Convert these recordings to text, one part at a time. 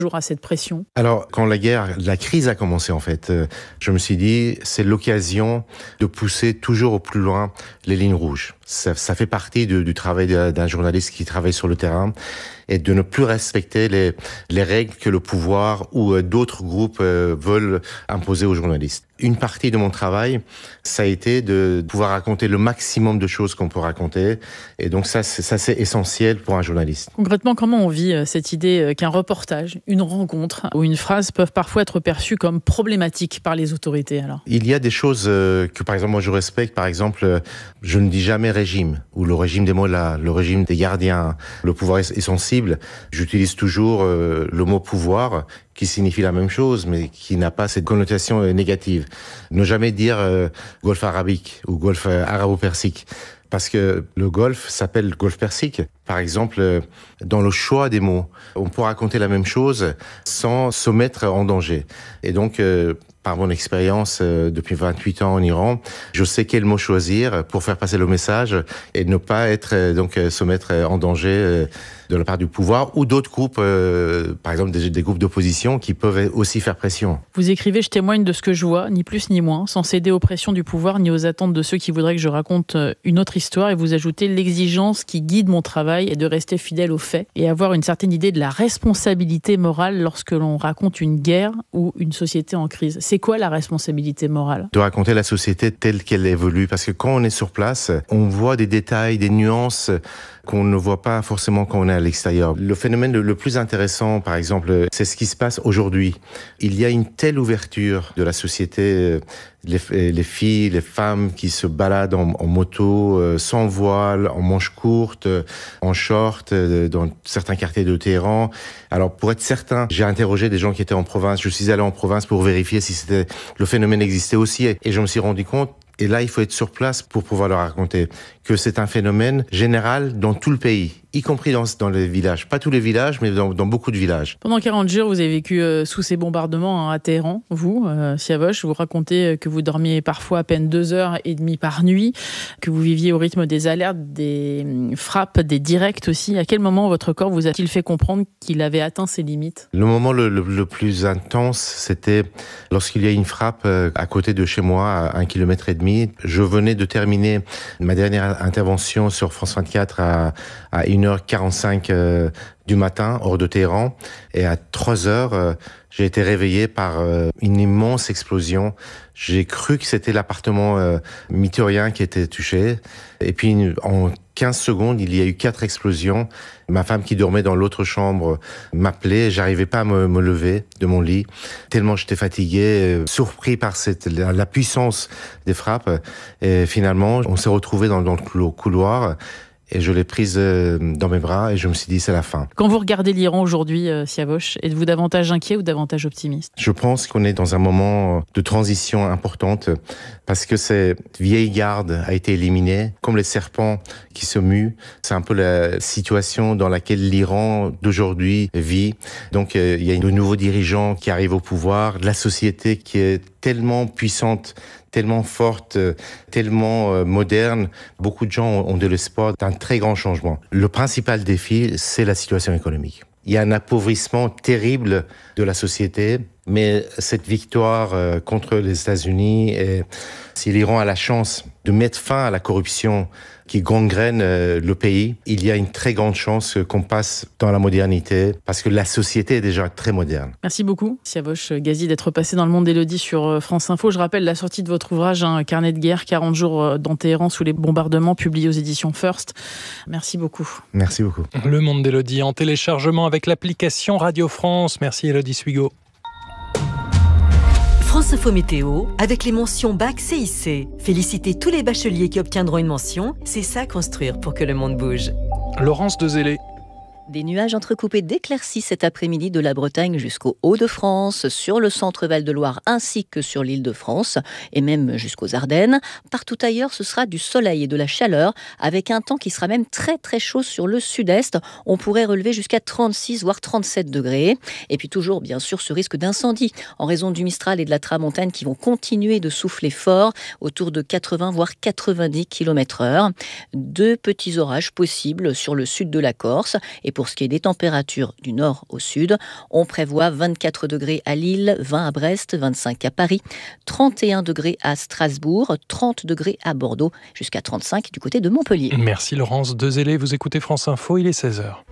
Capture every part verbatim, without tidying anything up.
toujours à cette pression? Alors, quand la guerre, la crise a commencé en fait, euh, je me suis dit, c'est l'occasion de pousser toujours au plus loin les lignes rouges. Ça, ça fait partie de, du travail d'un journaliste qui travaille sur le terrain, et de ne plus respecter les, les règles que le pouvoir ou euh, d'autres groupes euh, veulent imposer aux journalistes. Une partie de mon travail, ça a été de pouvoir raconter le maximum de choses qu'on peut raconter, et donc ça, c'est, ça c'est essentiel pour un journaliste. Concrètement, comment on vit cette idée qu'un reportage, une rencontre ou une phrase peuvent parfois être perçues comme problématiques par les autorités alors? Il y a des choses euh, que, par exemple, moi je respecte. Par exemple, euh, je ne dis jamais régime, ou le régime des mollahs, le régime des gardiens. Le pouvoir est, est sensible. J'utilise toujours euh, le mot pouvoir, qui signifie la même chose, mais qui n'a pas cette connotation euh, négative. Ne jamais dire euh, Golfe arabique ou Golfe euh, arabo-persique. Parce que le Golfe s'appelle Golfe Persique. Par exemple, dans le choix des mots, on peut raconter la même chose sans se mettre en danger. Et donc, euh, par mon expérience euh, depuis vingt-huit ans en Iran, je sais quel mot choisir pour faire passer le message et ne pas être euh, donc euh, se mettre en danger euh, de la part du pouvoir ou d'autres groupes, euh, par exemple des, des groupes d'opposition qui peuvent aussi faire pression. Vous écrivez « Je témoigne de ce que je vois, ni plus ni moins, sans céder aux pressions du pouvoir ni aux attentes de ceux qui voudraient que je raconte une autre histoire ». Et vous ajoutez « L'exigence qui guide mon travail est de rester fidèle aux faits et avoir une certaine idée de la responsabilité morale lorsque l'on raconte une guerre ou une société en crise ». C'est quoi la responsabilité morale? De raconter la société telle qu'elle évolue, parce que quand on est sur place, on voit des détails, des nuances qu'on ne voit pas forcément quand on est à l'extérieur. Le phénomène le plus intéressant, par exemple, c'est ce qui se passe aujourd'hui. Il y a une telle ouverture de la société, les, les filles, les femmes qui se baladent en, en moto, euh, sans voile, en manches courtes, en short, euh, dans certains quartiers de Téhéran. Alors, pour être certain, j'ai interrogé des gens qui étaient en province. Je suis allé en province pour vérifier si c'était, le phénomène existait aussi, et, et je me suis rendu compte. Et là, il faut être sur place pour pouvoir leur raconter que c'est un phénomène général dans tout le pays, y compris dans, dans les villages. Pas tous les villages, mais dans, dans beaucoup de villages. Pendant quarante jours, vous avez vécu euh, sous ces bombardements hein, à Téhéran, vous, euh, Siavosh. Vous racontez que vous dormiez parfois à peine deux heures et demie par nuit, que vous viviez au rythme des alertes, des frappes, des directs aussi. À quel moment votre corps vous a-t-il fait comprendre qu'il avait atteint ses limites? Le moment le, le, le plus intense, c'était lorsqu'il y a une frappe euh, à côté de chez moi, à un kilomètre et demi. Je venais de terminer ma dernière intervention sur France vingt-quatre à, à une heure quarante-cinq euh, du matin, hors de Téhéran. Et à trois heures, euh, j'ai été réveillé par euh, une immense explosion. J'ai cru que c'était l'appartement euh, mythorien qui était touché. Et puis, en quinze secondes, il y a eu quatre explosions. Ma femme qui dormait dans l'autre chambre m'appelait. J'arrivais pas à me, me lever de mon lit, tellement j'étais fatigué, euh, surpris par cette, la, la puissance des frappes. Et finalement, on s'est retrouvés dans, dans le couloir. Et je l'ai prise dans mes bras et je me suis dit, c'est la fin. Quand vous regardez l'Iran aujourd'hui, euh, Siavosh, êtes-vous davantage inquiet ou davantage optimiste? Je pense qu'on est dans un moment de transition importante parce que cette vieille garde a été éliminée, comme les serpents qui se muent. C'est un peu la situation dans laquelle l'Iran d'aujourd'hui vit. Donc, euh, il y a de nouveaux dirigeants qui arrivent au pouvoir, de la société qui est tellement puissante, tellement forte, tellement euh, moderne. Beaucoup de gens ont de l'espoir d'un très grand changement. Le principal défi, c'est la situation économique. Il y a un appauvrissement terrible de la société, mais cette victoire euh, contre les États-Unis, et si l'Iran a la chance de mettre fin à la corruption qui gangrène euh, le pays, il y a une très grande chance qu'on passe dans la modernité, parce que la société est déjà très moderne. Merci beaucoup, Siavosh Ghazi, d'être passé dans le monde d'Élodie sur France Info. Je rappelle la sortie de votre ouvrage, un carnet de guerre, quarante jours dans Téhéran sous les bombardements, publié aux éditions First. Merci beaucoup. Merci beaucoup. Le monde d'Élodie en téléchargement avec l'application Radio France. Merci Élodie Suigo. France Info Météo, avec les mentions Bac C I C. Félicitez tous les bacheliers qui obtiendront une mention. C'est ça construire pour que le monde bouge. Laurence Dezélé. Des nuages entrecoupés d'éclaircies cet après-midi de la Bretagne jusqu'aux Hauts-de-France, sur le centre Val-de-Loire ainsi que sur l'Île-de-France et même jusqu'aux Ardennes. Partout ailleurs, ce sera du soleil et de la chaleur avec un temps qui sera même très très chaud sur le sud-est. On pourrait relever jusqu'à trente-six voire trente-sept degrés. Et puis toujours bien sûr ce risque d'incendie en raison du Mistral et de la Tramontane qui vont continuer de souffler fort autour de quatre-vingts voire quatre-vingt-dix kilomètres heure. Deux petits orages possibles sur le sud de la Corse et pour pour ce qui est des températures du nord au sud, on prévoit vingt-quatre degrés à Lille, vingt à Brest, vingt-cinq à Paris, trente et un degrés à Strasbourg, trente degrés à Bordeaux, jusqu'à trente-cinq du côté de Montpellier. Merci Laurence Dezellé, vous écoutez France Info, il est seize heures.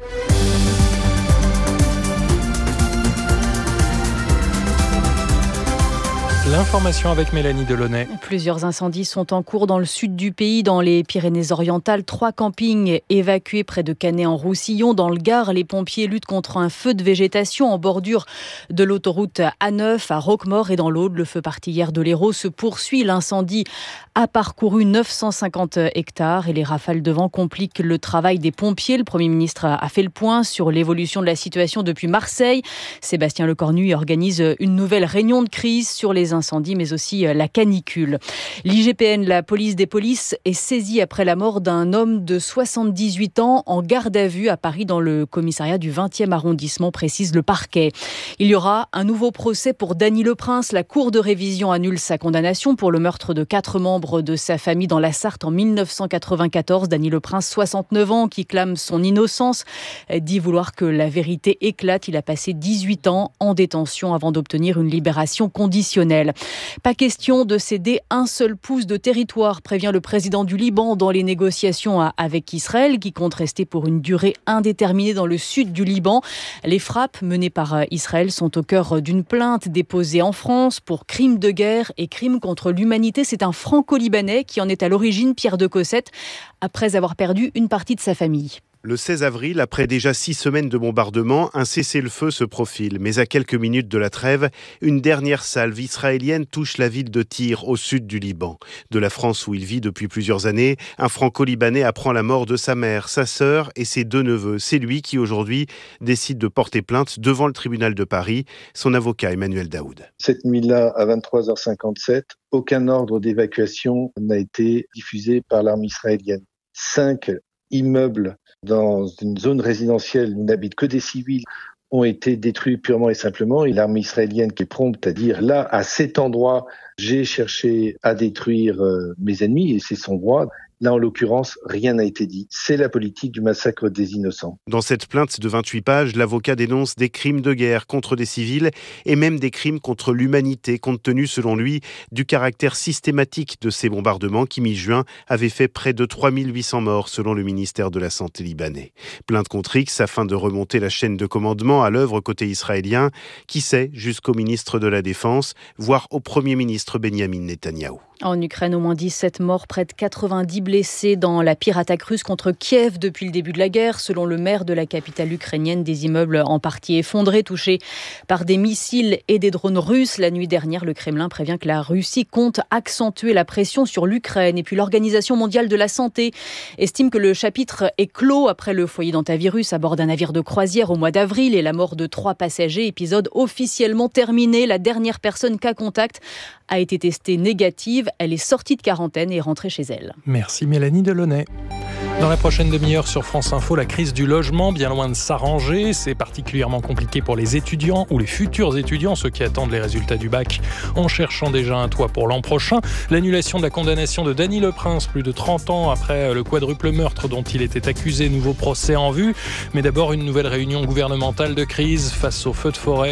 L'information avec Mélanie Delaunay. Plusieurs incendies sont en cours dans le sud du pays, dans les Pyrénées-Orientales. Trois campings évacués près de Canet-en-Roussillon. Dans le Gard, les pompiers luttent contre un feu de végétation en bordure de l'autoroute A neuf à Roquemaure. Et dans l'Aude, le feu parti hier de l'Hérault se poursuit. L'incendie a parcouru neuf cent cinquante hectares et les rafales de vent compliquent le travail des pompiers. Le Premier ministre a fait le point sur l'évolution de la situation depuis Marseille. Sébastien Lecornu organise une nouvelle réunion de crise sur les incendies, mais aussi la canicule. L'I G P N, la police des polices, est saisie après la mort d'un homme de soixante-dix-huit ans en garde à vue à Paris dans le commissariat du vingtième arrondissement, précise le parquet. Il y aura un nouveau procès pour Dany Leprince. La Cour de révision annule sa condamnation pour le meurtre de quatre membres de sa famille dans la Sarthe en mille neuf cent quatre-vingt-quatorze. Dany Leprince, soixante-neuf ans, qui clame son innocence, dit vouloir que la vérité éclate. Il a passé dix-huit ans en détention avant d'obtenir une libération conditionnelle. Pas question de céder un seul pouce de territoire, prévient le président du Liban dans les négociations avec Israël, qui compte rester pour une durée indéterminée dans le sud du Liban. Les frappes menées par Israël sont au cœur d'une plainte déposée en France pour crimes de guerre et crimes contre l'humanité. C'est un franco-libanais qui en est à l'origine, Pierre de Cossette, après avoir perdu une partie de sa famille. Le seize avril, après déjà six semaines de bombardement, un cessez-le-feu se profile. Mais à quelques minutes de la trêve, une dernière salve israélienne touche la ville de Tyr, au sud du Liban. De la France où il vit depuis plusieurs années, un franco-libanais apprend la mort de sa mère, sa sœur et ses deux neveux. C'est lui qui, aujourd'hui, décide de porter plainte devant le tribunal de Paris. Son avocat, Emmanuel Daoud. Cette nuit-là, à vingt-trois heures cinquante-sept, aucun ordre d'évacuation n'a été diffusé par l'armée israélienne. Cinq immeubles dans une zone résidentielle où n'habitent que des civils ont été détruits purement et simplement. Et l'armée israélienne qui est prompte à dire, là, à cet endroit, j'ai cherché à détruire euh, mes ennemis, et c'est son droit. Là, en l'occurrence, rien n'a été dit. C'est la politique du massacre des innocents. Dans cette plainte de vingt-huit pages, l'avocat dénonce des crimes de guerre contre des civils et même des crimes contre l'humanité, compte tenu, selon lui, du caractère systématique de ces bombardements qui, mi-juin, avaient fait près de trois mille huit cents morts, selon le ministère de la Santé libanais. Plainte contre X afin de remonter la chaîne de commandement à l'œuvre côté israélien, qui sait, jusqu'au ministre de la Défense, voire au Premier ministre Benyamin Netanyahou. En Ukraine, au moins dix-sept morts, près de quatre-vingt-dix blessés dans la pire attaque russe contre Kiev depuis le début de la guerre. Selon le maire de la capitale ukrainienne, des immeubles en partie effondrés, touchés par des missiles et des drones russes. La nuit dernière, le Kremlin prévient que la Russie compte accentuer la pression sur l'Ukraine. Et puis l'Organisation mondiale de la santé estime que le chapitre est clos après le foyer d'hantavirus à bord d'un navire de croisière au mois d'avril et la mort de trois passagers. Épisode officiellement terminé. La dernière personne cas contact a été testée négative. Elle est sortie de quarantaine et est rentrée chez elle. Merci Mélanie Delaunay. Dans la prochaine demi-heure sur France Info, la crise du logement, bien loin de s'arranger. C'est particulièrement compliqué pour les étudiants ou les futurs étudiants, ceux qui attendent les résultats du bac en cherchant déjà un toit pour l'an prochain. L'annulation de la condamnation de Dany Leprince, plus de trente ans après le quadruple meurtre dont il était accusé, nouveau procès en vue. Mais d'abord, une nouvelle réunion gouvernementale de crise face aux feux de forêt.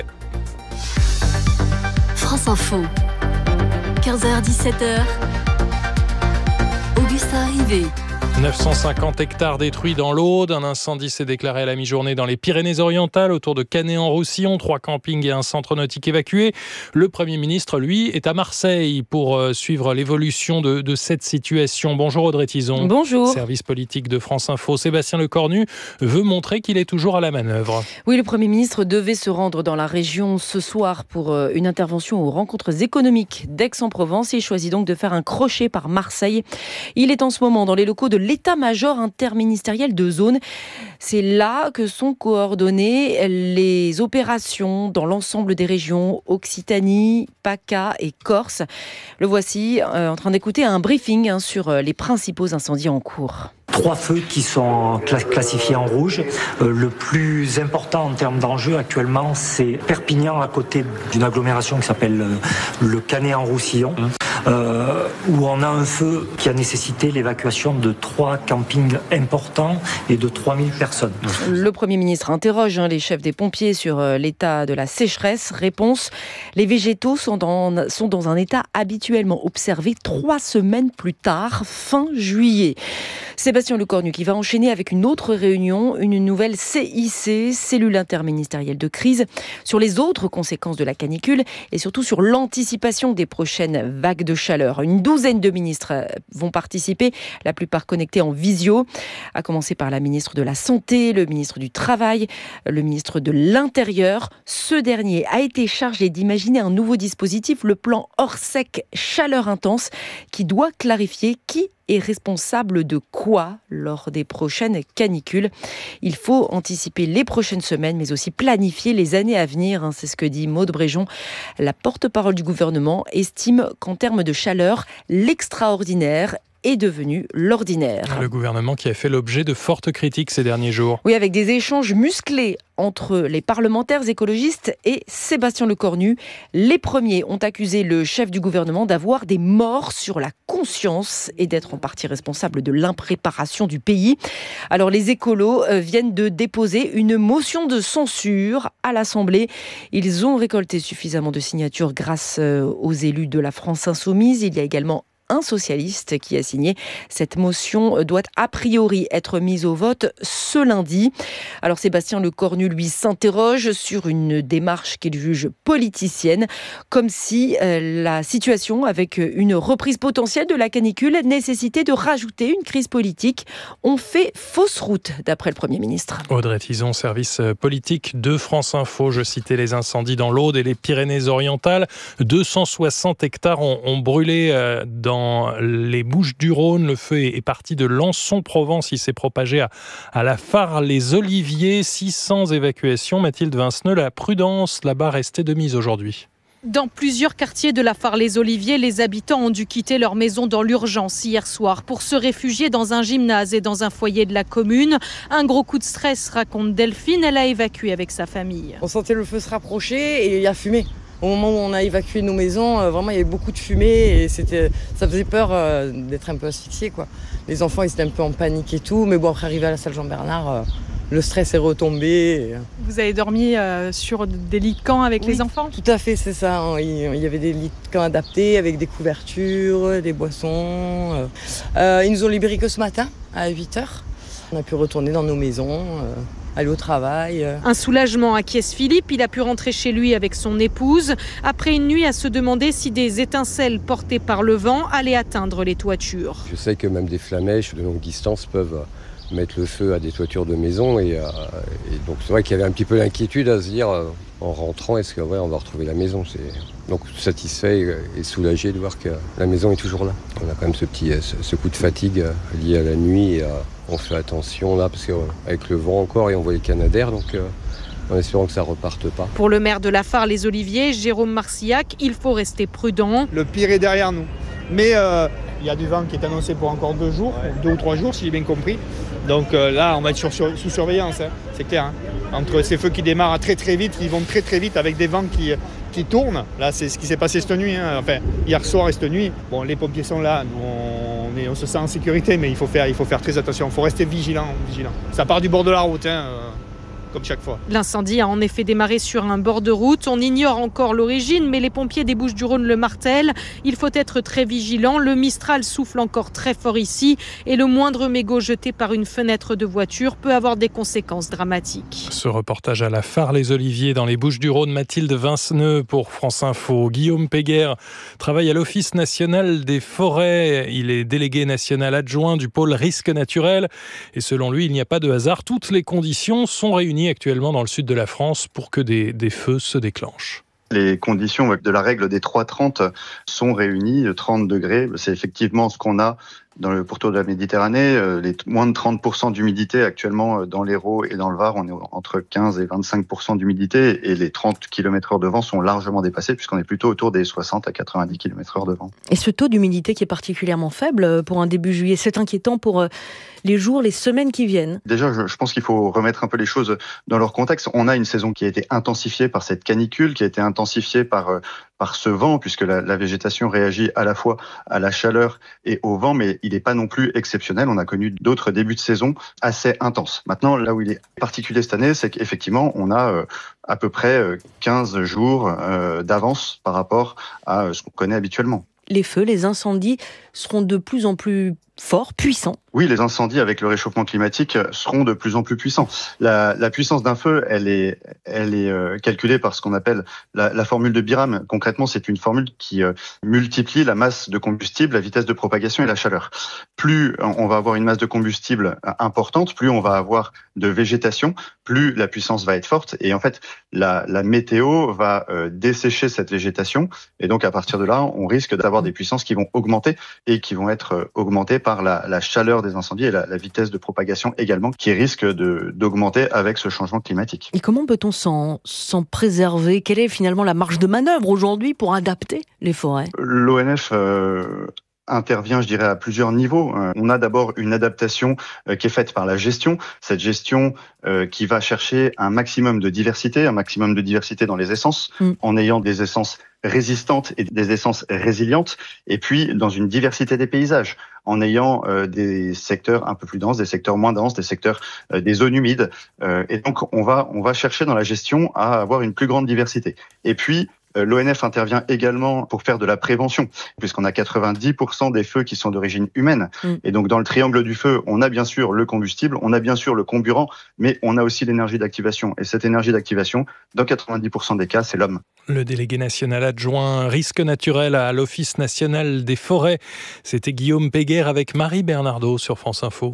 France Info. quinze heures dix-sept heures. Augustin Rivet. neuf cent cinquante hectares détruits dans l'Aude. Un incendie s'est déclaré à la mi-journée dans les Pyrénées-Orientales, autour de Canet-en-Roussillon. Trois campings et un centre nautique évacués. Le Premier ministre, lui, est à Marseille pour suivre l'évolution de, de cette situation. Bonjour Audrey Tison. Bonjour. Service politique de France Info. Sébastien Lecornu veut montrer qu'il est toujours à la manœuvre. Oui, le Premier ministre devait se rendre dans la région ce soir pour une intervention aux rencontres économiques d'Aix-en-Provence. Il choisit donc de faire un crochet par Marseille. Il est en ce moment dans les locaux de l'état-major interministériel de zone. C'est là que sont coordonnées les opérations dans l'ensemble des régions Occitanie, PACA et Corse. Le voici euh, en train d'écouter un briefing hein, sur les principaux incendies en cours. Trois feux qui sont classifiés en rouge. Euh, le plus important en termes d'enjeu actuellement, c'est Perpignan, à côté d'une agglomération qui s'appelle euh, le Canet-en-Roussillon. euh, où on a un feu qui a nécessité l'évacuation de trois campings importants et de trois mille personnes. Le Premier ministre interroge hein, les chefs des pompiers sur euh, l'état de la sécheresse. Réponse, les végétaux sont dans, sont dans un état habituellement observé trois semaines plus tard, fin juillet. Sébastien Lecornu qui va enchaîner avec une autre réunion, une nouvelle C I C, cellule interministérielle de crise, sur les autres conséquences de la canicule et surtout sur l'anticipation des prochaines vagues de chaleur. Une douzaine de ministres vont participer, la plupart connectés en visio, à commencer par la ministre de la Santé, le ministre du Travail, le ministre de l'Intérieur. Ce dernier a été chargé d'imaginer un nouveau dispositif, le plan Orsec chaleur intense, qui doit clarifier qui est responsable de quoi lors des prochaines canicules. Il faut anticiper les prochaines semaines, mais aussi planifier les années à venir. C'est ce que dit Maude Bréjon. La porte-parole du gouvernement estime qu'en termes de chaleur, l'extraordinaire est devenu l'ordinaire. Le gouvernement qui a fait l'objet de fortes critiques ces derniers jours. Oui, avec des échanges musclés entre les parlementaires écologistes et Sébastien Lecornu. Les premiers ont accusé le chef du gouvernement d'avoir des morts sur la conscience et d'être en partie responsable de l'impréparation du pays. Alors les écolos viennent de déposer une motion de censure à l'Assemblée. Ils ont récolté suffisamment de signatures grâce aux élus de la France Insoumise. Il y a également un socialiste qui a signé. Cette motion doit a priori être mise au vote ce lundi. Alors Sébastien Lecornu, lui, s'interroge sur une démarche qu'il juge politicienne, comme si euh, la situation avec une reprise potentielle de la canicule nécessitait de rajouter une crise politique. On fait fausse route, d'après le Premier ministre. Audrey Tizon, service politique de France Info. Je citais les incendies dans l'Aude et les Pyrénées-Orientales. deux cent soixante hectares ont, ont brûlé euh, dans Dans les Bouches-du-Rhône. Le feu est parti de Lançon-Provence. Il s'est propagé à, à la Fare-les-Oliviers. six cents évacuations. Mathilde Vinceneux, la prudence là-bas restait de mise aujourd'hui. Dans plusieurs quartiers de la Fare-les-Oliviers, les habitants ont dû quitter leur maison dans l'urgence hier soir pour se réfugier dans un gymnase et dans un foyer de la commune. Un gros coup de stress, raconte Delphine. Elle a évacué avec sa famille. On sentait le feu se rapprocher et il y a fumé. Au moment où on a évacué nos maisons, euh, vraiment il y avait beaucoup de fumée et c'était, ça faisait peur euh, d'être un peu asphyxié, quoi. Les enfants ils étaient un peu en panique et tout, mais bon après arrivé à la salle Jean-Bernard, euh, le stress est retombé. Et... Vous avez dormi euh, sur des lits de camp avec oui, les enfants ? Tout à fait, c'est ça. Il, il y avait des lits de camp adaptés avec des couvertures, des boissons. Euh, euh, ils nous ont libérés que ce matin à huit heures. On a pu retourner dans nos maisons. Euh... aller au travail. Un soulagement acquiesce Philippe. Il a pu rentrer chez lui avec son épouse après une nuit à se demander si des étincelles portées par le vent allaient atteindre les toitures. Je sais que même des flamèches de longue distance peuvent mettre le feu à des toitures de maisons et, euh, et donc c'est vrai qu'il y avait un petit peu l'inquiétude à se dire euh, en rentrant, est-ce que ouais, on va retrouver la maison. C'est... Donc satisfait et soulagé de voir que la maison est toujours là. On a quand même ce petit ce, ce coup de fatigue lié à la nuit et euh, on fait attention là parce qu'avec le vent encore et on voit les canadaires, donc euh, en espérant que ça ne reparte pas. Pour le maire de la Fare-les-Oliviers, Jérôme Marcillac, il faut rester prudent. Le pire est derrière nous. Mais euh, il y a du vent qui est annoncé pour encore deux jours, deux ou trois jours si j'ai bien compris. Donc euh, là, on va être sur, sur, sous surveillance, hein, c'est clair. Hein. Entre ces feux qui démarrent très très vite, qui vont très très vite avec des vents qui, qui tournent. Là, c'est ce qui s'est passé cette nuit, hein. Enfin hier soir et cette nuit. Bon, les pompiers sont là, nous, on, est, on se sent en sécurité, mais il faut faire, il faut faire très attention. Il faut rester vigilant, vigilant. Ça part du bord de la route, hein, euh, comme chaque fois. L'incendie a en effet démarré sur un bord de route. On ignore encore l'origine, mais les pompiers des Bouches-du-Rhône le martèlent. Il faut être très vigilant. Le Mistral souffle encore très fort ici et le moindre mégot jeté par une fenêtre de voiture peut avoir des conséquences dramatiques. Ce reportage à la Fare-les-Oliviers dans les Bouches-du-Rhône, Mathilde Vinceneux pour France Info. Guillaume Péguerre travaille à l'Office national des forêts. Il est délégué national adjoint du pôle risque naturel et selon lui, il n'y a pas de hasard. Toutes les conditions sont réunies actuellement dans le sud de la France pour que des, des feux se déclenchent. Les conditions de la règle des trois trente sont réunies. trente degrés, c'est effectivement ce qu'on a dans le pourtour de la Méditerranée. Les moins de trente pour cent d'humidité actuellement dans l'Hérault et dans le Var. On est entre quinze et vingt-cinq pour cent d'humidité et les trente kilomètres heure de vent sont largement dépassés puisqu'on est plutôt autour des soixante à quatre-vingt-dix kilomètres heure de vent. Et ce taux d'humidité qui est particulièrement faible pour un début juillet, c'est inquiétant pour les jours, les semaines qui viennent. Déjà, je, je pense qu'il faut remettre un peu les choses dans leur contexte. On a une saison qui a été intensifiée par cette canicule, qui a été intensifiée par par ce vent, puisque la, la végétation réagit à la fois à la chaleur et au vent, mais il n'est pas non plus exceptionnel. On a connu d'autres débuts de saison assez intenses. Maintenant, là où il est particulier cette année, c'est qu'effectivement, on a euh, à peu près quinze jours euh, d'avance par rapport à ce qu'on connaît habituellement. Les feux, les incendies seront de plus en plus forts, puissants. Oui, les incendies avec le réchauffement climatique seront de plus en plus puissants. La, la puissance d'un feu, elle est, elle est euh, calculée par ce qu'on appelle la, la formule de Biram. Concrètement, c'est une formule qui euh, multiplie la masse de combustible, la vitesse de propagation et la chaleur. Plus on va avoir une masse de combustible importante, plus on va avoir de végétation, plus la puissance va être forte. Et en fait, la, la météo va euh, dessécher cette végétation. Et donc, à partir de là, on risque d'avoir des puissances qui vont augmenter et qui vont être euh, augmentées par la, la chaleur des incendies et la, la vitesse de propagation également, qui risque de, d'augmenter avec ce changement climatique. Et comment peut-on s'en, s'en préserver ? Quelle est finalement la marge de manœuvre aujourd'hui pour adapter les forêts ? L'O N F euh, intervient, je dirais, à plusieurs niveaux. Euh, on a d'abord une adaptation euh, qui est faite par la gestion. Cette gestion euh, qui va chercher un maximum de diversité, un maximum de diversité dans les essences, mm. en ayant des essences résistantes et des essences résilientes, et puis dans une diversité des paysages, en ayant euh, des secteurs un peu plus denses, des secteurs moins denses, des secteurs, euh, des zones humides. Euh, et donc, on va, on va chercher dans la gestion à avoir une plus grande diversité. Et puis, l'O N F intervient également pour faire de la prévention, puisqu'on a quatre-vingt-dix pour cent des feux qui sont d'origine humaine. Mm. Et donc, dans le triangle du feu, on a bien sûr le combustible, on a bien sûr le comburant, mais on a aussi l'énergie d'activation. Et cette énergie d'activation, dans quatre-vingt-dix pour cent des cas, c'est l'homme. Le délégué national adjoint risque naturel à l'Office national des forêts, c'était Guillaume Péguerre avec Marie Bernardo sur France Info.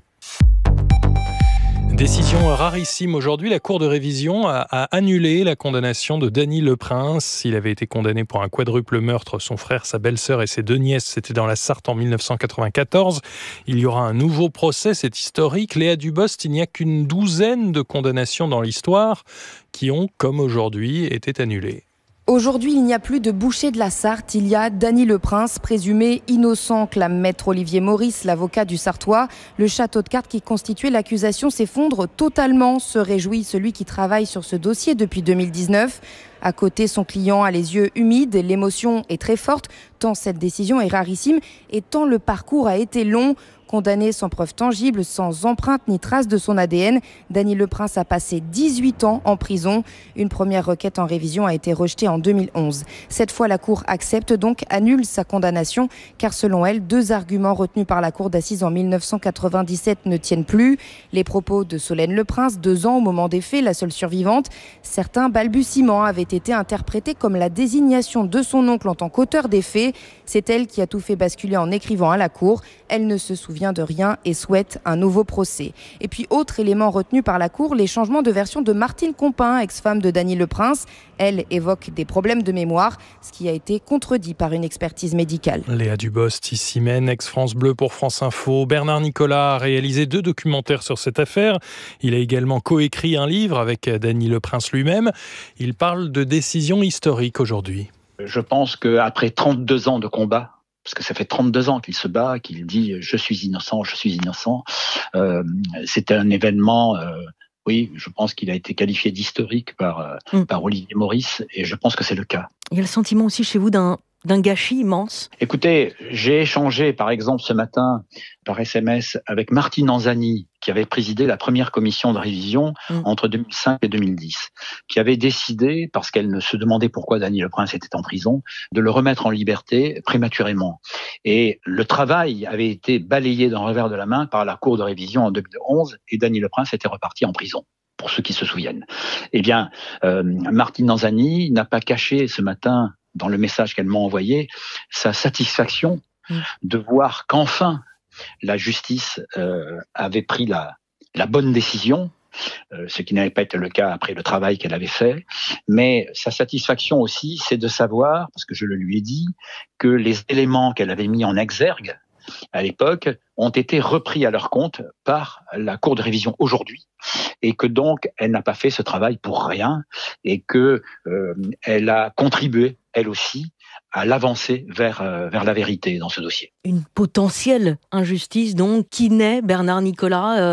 Décision rarissime aujourd'hui, la Cour de révision a, a annulé la condamnation de Dany Leprince. Il avait été condamné pour un quadruple meurtre. Son frère, sa belle-sœur et ses deux nièces, c'était dans la Sarthe en dix-neuf cent quatre-vingt-quatorze. Il y aura un nouveau procès, c'est historique. Léa Dubost, il n'y a qu'une douzaine de condamnations dans l'histoire qui ont, comme aujourd'hui, été annulées. Aujourd'hui, il n'y a plus de boucher de la Sarthe, il y a Dany Leprince, présumé innocent, clame maître Olivier Maurice, l'avocat du Sarthois. Le château de cartes qui constituait l'accusation s'effondre totalement, se réjouit celui qui travaille sur ce dossier depuis deux mille dix-neuf. À côté, son client a les yeux humides, l'émotion est très forte, tant cette décision est rarissime et tant le parcours a été long. Condamné sans preuve tangible, sans empreinte ni trace de son A D N, Dany Leprince a passé dix-huit ans en prison. Une première requête en révision a été rejetée en deux mille onze. Cette fois, la Cour accepte donc, annule sa condamnation, car selon elle, deux arguments retenus par la Cour d'assises en dix-neuf cent quatre-vingt-dix-sept ne tiennent plus. Les propos de Solène Leprince, deux ans au moment des faits, la seule survivante. Certains balbutiements avaient été interprétés comme la désignation de son oncle en tant qu'auteur des faits. C'est elle qui a tout fait basculer en écrivant à la Cour. Elle ne se souvient de rien et souhaite un nouveau procès. Et puis, autre élément retenu par la Cour, les changements de version de Martine Compin, ex-femme de Dany Leprince. Elle évoque des problèmes de mémoire, ce qui a été contredit par une expertise médicale. Léa Dubost, ici Maine, ex-France Bleu pour France Info. Bernard Nicolas a réalisé deux documentaires sur cette affaire. Il a également coécrit un livre avec Dany Leprince lui-même. Il parle de décisions historiques aujourd'hui. Je pense qu'après trente-deux ans de combat, parce que ça fait trente-deux ans qu'il se bat, qu'il dit « je suis innocent, je suis innocent euh, », c'était un événement, euh, oui, je pense qu'il a été qualifié d'historique par, euh, mm. par Olivier Maurice, et je pense que c'est le cas. Il y a le sentiment aussi chez vous d'un, d'un gâchis immense. Écoutez, j'ai échangé par exemple ce matin par S M S avec Martine Anzani, qui avait présidé la première commission de révision mmh. entre deux mille cinq et deux mille dix, qui avait décidé, parce qu'elle ne se demandait pourquoi Dany Leprince était en prison, de le remettre en liberté prématurément. Et le travail avait été balayé d'un revers de la main par la Cour de révision en deux mille onze, et Dany Leprince était reparti en prison, pour ceux qui se souviennent. Eh bien, euh, Martine Anzani n'a pas caché ce matin, dans le message qu'elle m'a envoyé, sa satisfaction mmh. de voir qu'enfin, la justice euh, avait pris la, la bonne décision, euh, ce qui n'avait pas été le cas après le travail qu'elle avait fait. Mais sa satisfaction aussi, c'est de savoir, parce que je le lui ai dit, que les éléments qu'elle avait mis en exergue à l'époque ont été repris à leur compte par la Cour de révision aujourd'hui, et que donc elle n'a pas fait ce travail pour rien, et que euh, elle a contribué, elle aussi, à l'avancée vers, euh, vers la vérité dans ce dossier. Une potentielle injustice, donc, qui naît, Bernard Nicolas, euh,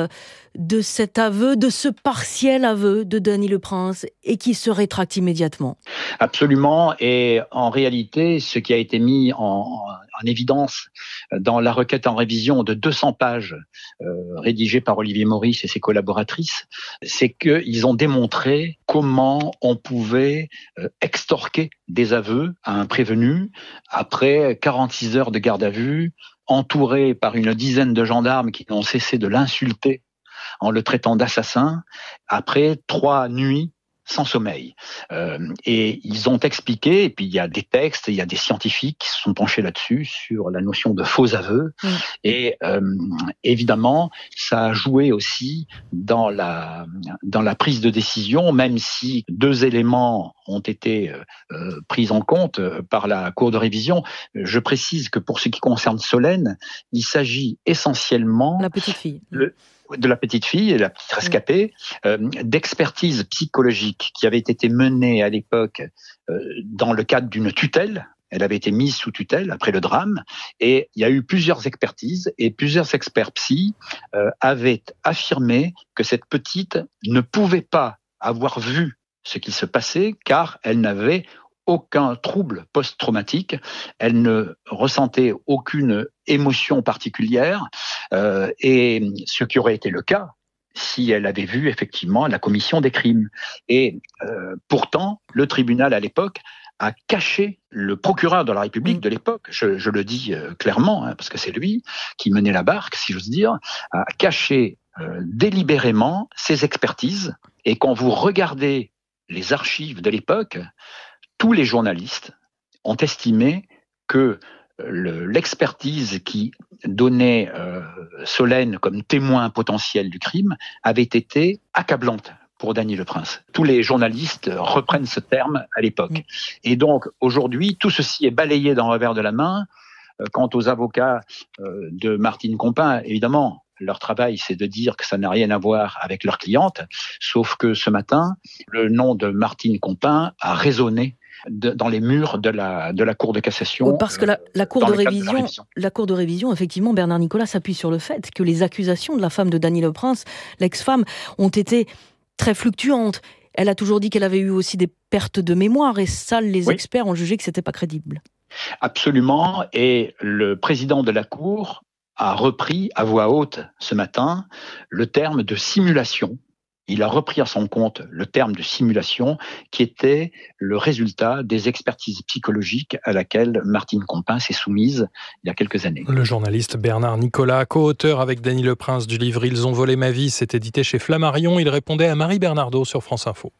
de cet aveu, de ce partiel aveu de Dany Le Prince et qui se rétracte immédiatement. Absolument. Et en réalité, ce qui a été mis en, en évidence dans la requête en révision de deux cents pages euh, rédigée par Olivier Maurice et ses collaboratrices, c'est qu'ils ont démontré comment on pouvait euh, extorquer des aveux à un prévenu après quarante-six heures de garde à vue, entouré par une dizaine de gendarmes qui n'ont cessé de l'insulter en le traitant d'assassin, après trois nuits sans sommeil. Euh, et ils ont expliqué, et puis il y a des textes, il y a des scientifiques qui se sont penchés là-dessus, sur la notion de faux aveux. Mmh. Et euh, évidemment, ça a joué aussi dans la, dans la prise de décision, même si deux éléments ont été euh, pris en compte par la Cour de révision. Je précise que pour ce qui concerne Solène, il s'agit essentiellement... La petite fille. Le, de la petite fille, la petite rescapée, euh, d'expertise psychologique qui avait été menée à l'époque euh, dans le cadre d'une tutelle. Elle avait été mise sous tutelle après le drame, et il y a eu plusieurs expertises, et plusieurs experts psy euh, avaient affirmé que cette petite ne pouvait pas avoir vu ce qui se passait, car elle n'avait aucun trouble post-traumatique, elle ne ressentait aucune émotion particulière, euh, et ce qui aurait été le cas si elle avait vu effectivement la commission des crimes. Et euh, pourtant, le tribunal à l'époque a caché le procureur de la République de l'époque, je, je le dis euh, clairement, hein, parce que c'est lui qui menait la barque, si j'ose dire, a caché euh, délibérément ses expertises. Et quand vous regardez les archives de l'époque, tous les journalistes ont estimé que le, l'expertise qui donnait euh, Solène comme témoin potentiel du crime avait été accablante pour Dany Le Prince. Tous les journalistes reprennent ce terme à l'époque. Et donc, aujourd'hui, tout ceci est balayé d'un revers de la main. Quant aux avocats euh, de Martine Compin, évidemment, leur travail, c'est de dire que ça n'a rien à voir avec leur cliente, sauf que ce matin, le nom de Martine Compin a résonné de, dans les murs de la, de la Cour de cassation. Parce que la, la, cour de révision, de la révision, la Cour de révision, effectivement, Bernard Nicolas s'appuie sur le fait que les accusations de la femme de Dany Le Prince, l'ex-femme, ont été très fluctuantes. Elle a toujours dit qu'elle avait eu aussi des pertes de mémoire, et ça, les oui. experts ont jugé que c'était pas crédible. Absolument, et le président de la Cour a repris à voix haute ce matin le terme de simulation. Il a repris à son compte le terme de simulation qui était le résultat des expertises psychologiques à laquelle Martine Compin s'est soumise il y a quelques années. Le journaliste Bernard Nicolas, co-auteur avec Dany Le Prince du livre « Ils ont volé ma vie », c'est édité chez Flammarion. Il répondait à Marie Bernardo sur France Info.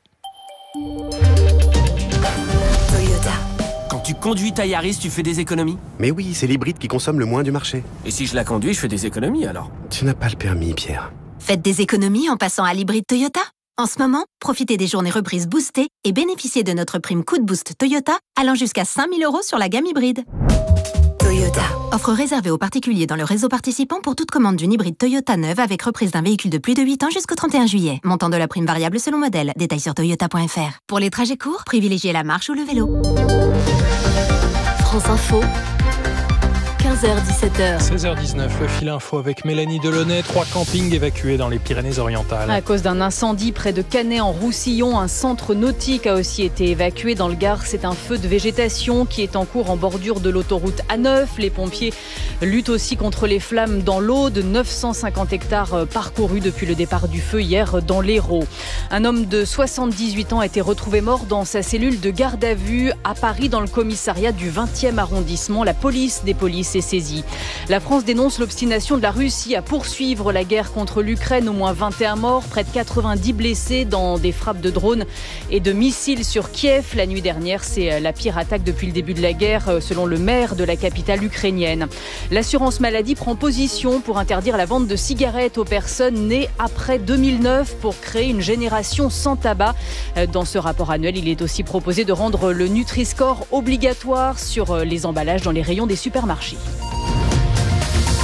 Tu conduis ta Yaris, tu fais des économies? Mais oui, c'est l'hybride qui consomme le moins du marché. Et si je la conduis, je fais des économies alors? Tu n'as pas le permis, Pierre. Faites des économies en passant à l'hybride Toyota. En ce moment, profitez des journées reprises boostées et bénéficiez de notre prime Coup de Boost Toyota allant jusqu'à cinq mille euros sur la gamme hybride. Toyota. Offre réservée aux particuliers dans le réseau participant pour toute commande d'une hybride Toyota neuve avec reprise d'un véhicule de plus de huit ans jusqu'au trente et un juillet. Montant de la prime variable selon modèle. Détails sur toyota point f r. Pour les trajets courts, privilégiez la marche ou le vélo. France Info, quinze heures dix-sept heures. seize heures dix-neuf, le fil info avec Mélanie Delaunay. Trois campings évacués dans les Pyrénées-Orientales. À cause d'un incendie près de Canet-en-Roussillon, un centre nautique a aussi été évacué. Dans le Gard, c'est un feu de végétation qui est en cours en bordure de l'autoroute A neuf. Les pompiers luttent aussi contre les flammes dans l'Aude. neuf cent cinquante hectares parcourus depuis le départ du feu hier dans l'Hérault. Un homme de soixante-dix-huit ans a été retrouvé mort dans sa cellule de garde à vue à Paris, dans le commissariat du vingtième arrondissement. La police des polices est saisie. La France dénonce l'obstination de la Russie à poursuivre la guerre contre l'Ukraine. Au moins vingt et un morts, près de quatre-vingt-dix blessés dans des frappes de drones et de missiles sur Kiev. La nuit dernière, c'est la pire attaque depuis le début de la guerre, selon le maire de la capitale ukrainienne. L'assurance maladie prend position pour interdire la vente de cigarettes aux personnes nées après deux mille neuf pour créer une génération sans tabac. Dans ce rapport annuel, il est aussi proposé de rendre le Nutri-Score obligatoire sur les emballages dans les rayons des supermarchés.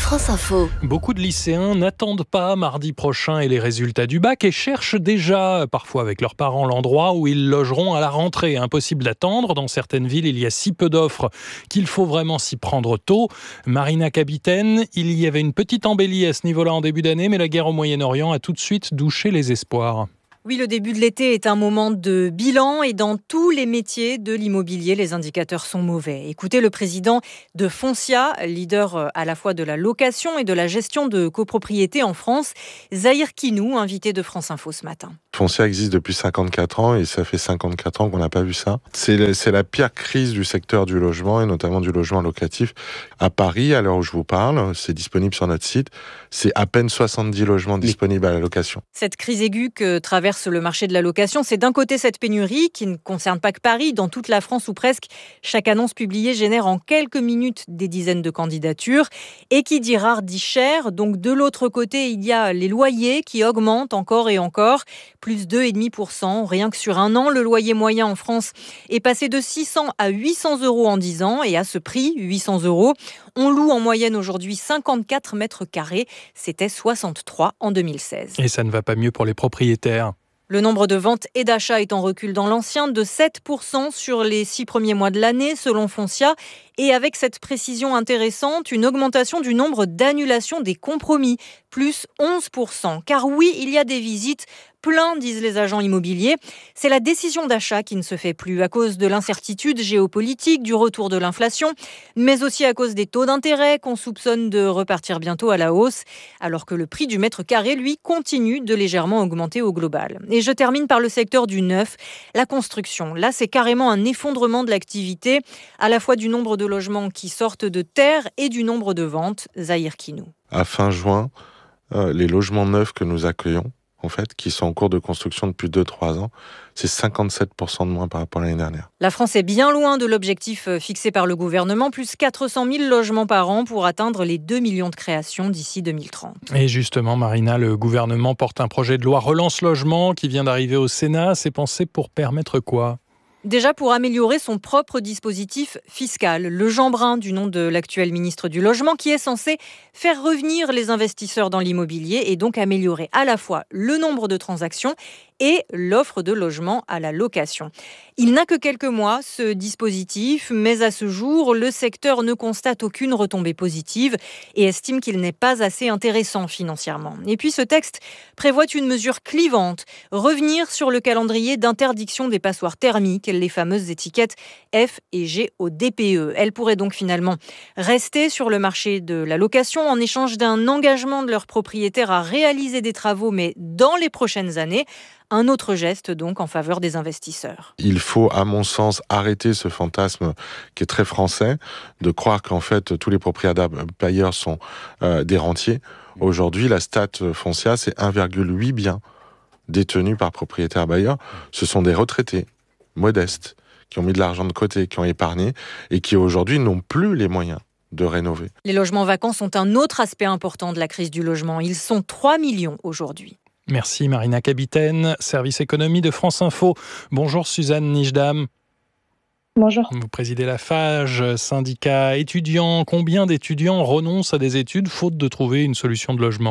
France Info. Beaucoup de lycéens n'attendent pas mardi prochain et les résultats du bac et cherchent déjà, parfois avec leurs parents, l'endroit où ils logeront à la rentrée. Impossible d'attendre. Dans certaines villes, il y a si peu d'offres qu'il faut vraiment s'y prendre tôt. Marina Capitaine, il y avait une petite embellie à ce niveau-là en début d'année, mais la guerre au Moyen-Orient a tout de suite douché les espoirs. Oui, le début de l'été est un moment de bilan et dans tous les métiers de l'immobilier, les indicateurs sont mauvais. Écoutez le président de Foncia, leader à la fois de la location et de la gestion de copropriété en France, Zahir Kinou, invité de France Info ce matin. Foncia existe depuis cinquante-quatre ans et ça fait cinquante-quatre ans qu'on n'a pas vu ça. C'est, c'est la pire crise du secteur du logement et notamment du logement locatif. À Paris, à l'heure où je vous parle, c'est disponible sur notre site, c'est à peine soixante-dix logements disponibles à la location. Cette crise aiguë que traverse le marché de la location, c'est d'un côté cette pénurie qui ne concerne pas que Paris. Dans toute la France ou presque, chaque annonce publiée génère en quelques minutes des dizaines de candidatures. Et qui dit rare dit cher. Donc de l'autre côté, il y a les loyers qui augmentent encore et encore. Plus deux virgule cinq pour cent. Rien que sur un an, le loyer moyen en France est passé de six cents à huit cents euros en dix ans. Et à ce prix, huit cents euros, on loue en moyenne aujourd'hui cinquante-quatre mètres carrés. C'était soixante-trois en deux mille seize. Et ça ne va pas mieux pour les propriétaires. Le nombre de ventes et d'achats est en recul dans l'ancien de sept pour cent sur les six premiers mois de l'année, selon Foncia. Et avec cette précision intéressante, une augmentation du nombre d'annulations des compromis, plus onze pour cent. Car oui, il y a des visites, plein, disent les agents immobiliers. C'est la décision d'achat qui ne se fait plus à cause de l'incertitude géopolitique, du retour de l'inflation, mais aussi à cause des taux d'intérêt qu'on soupçonne de repartir bientôt à la hausse, alors que le prix du mètre carré, lui, continue de légèrement augmenter au global. Et je termine par le secteur du neuf, la construction. Là, c'est carrément un effondrement de l'activité, à la fois du nombre de logements qui sortent de terre et du nombre de ventes. Zahir Kinou. À fin juin, euh, les logements neufs que nous accueillons, en fait, qui sont en cours de construction depuis deux à trois ans, c'est cinquante-sept pour cent de moins par rapport à l'année dernière. La France est bien loin de l'objectif fixé par le gouvernement, plus quatre cent mille logements par an pour atteindre les deux millions de créations d'ici deux mille trente. Et justement, Marina, le gouvernement porte un projet de loi Relance Logement qui vient d'arriver au Sénat. C'est pensé pour permettre quoi ? Déjà pour améliorer son propre dispositif fiscal, le Jean Brun, du nom de l'actuel ministre du Logement, qui est censé faire revenir les investisseurs dans l'immobilier et donc améliorer à la fois le nombre de transactions et l'offre de logement à la location. Il n'a que quelques mois, ce dispositif, mais à ce jour, le secteur ne constate aucune retombée positive et estime qu'il n'est pas assez intéressant financièrement. Et puis ce texte prévoit une mesure clivante, revenir sur le calendrier d'interdiction des passoires thermiques, les fameuses étiquettes F et G au D P E. Elles pourraient donc finalement rester sur le marché de la location en échange d'un engagement de leurs propriétaires à réaliser des travaux, mais dans les prochaines années. Un autre geste donc en faveur des investisseurs. Il faut, à mon sens, arrêter ce fantasme qui est très français, de croire qu'en fait tous les propriétaires bailleurs sont euh, des rentiers. Aujourd'hui, la stat Foncia, c'est un virgule huit biens détenus par propriétaires bailleurs. Ce sont des retraités modestes qui ont mis de l'argent de côté, qui ont épargné et qui aujourd'hui n'ont plus les moyens de rénover. Les logements vacants sont un autre aspect important de la crise du logement. Ils sont trois millions aujourd'hui. Merci Marina Capitaine, service économie de France Info. Bonjour Suzanne Nijdam. Bonjour. Vous présidez la FAGE, syndicat étudiant. Combien d'étudiants renoncent à des études faute de trouver une solution de logement ?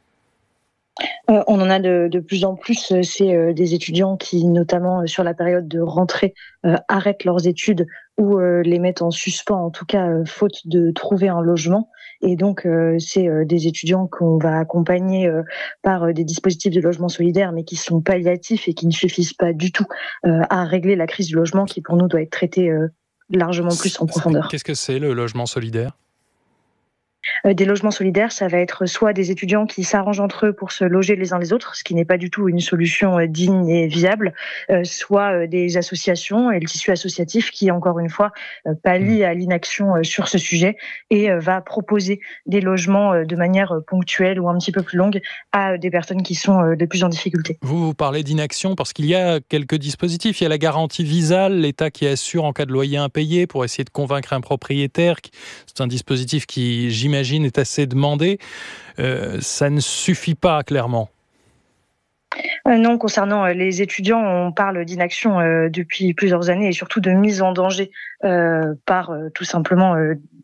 Euh, on en a de, de plus en plus, c'est euh, des étudiants qui, notamment euh, sur la période de rentrée, euh, arrêtent leurs études ou euh, les mettent en suspens, en tout cas euh, faute de trouver un logement. Et donc, euh, c'est euh, des étudiants qu'on va accompagner euh, par euh, des dispositifs de logement solidaire, mais qui sont palliatifs et qui ne suffisent pas du tout euh, à régler la crise du logement, qui pour nous doit être traitée euh, largement plus en profondeur. Qu'est-ce que c'est le logement solidaire ? Euh, des logements solidaires, ça va être soit des étudiants qui s'arrangent entre eux pour se loger les uns les autres, ce qui n'est pas du tout une solution euh, digne et viable, euh, soit euh, des associations et le tissu associatif qui, encore une fois, euh, pallie à l'inaction euh, sur ce sujet et euh, va proposer des logements euh, de manière euh, ponctuelle ou un petit peu plus longue à euh, des personnes qui sont euh, de plus en difficulté. Vous, vous parlez d'inaction parce qu'il y a quelques dispositifs. Il y a la garantie Visale, l'État qui assure en cas de loyer impayé pour essayer de convaincre un propriétaire. C'est un dispositif qui, j'imagine, J'imagine, est assez demandé. Euh, ça ne suffit pas, clairement. Euh, non, concernant euh, les étudiants, on parle d'inaction euh, depuis plusieurs années et surtout de mise en danger euh, par euh, tout simplement euh,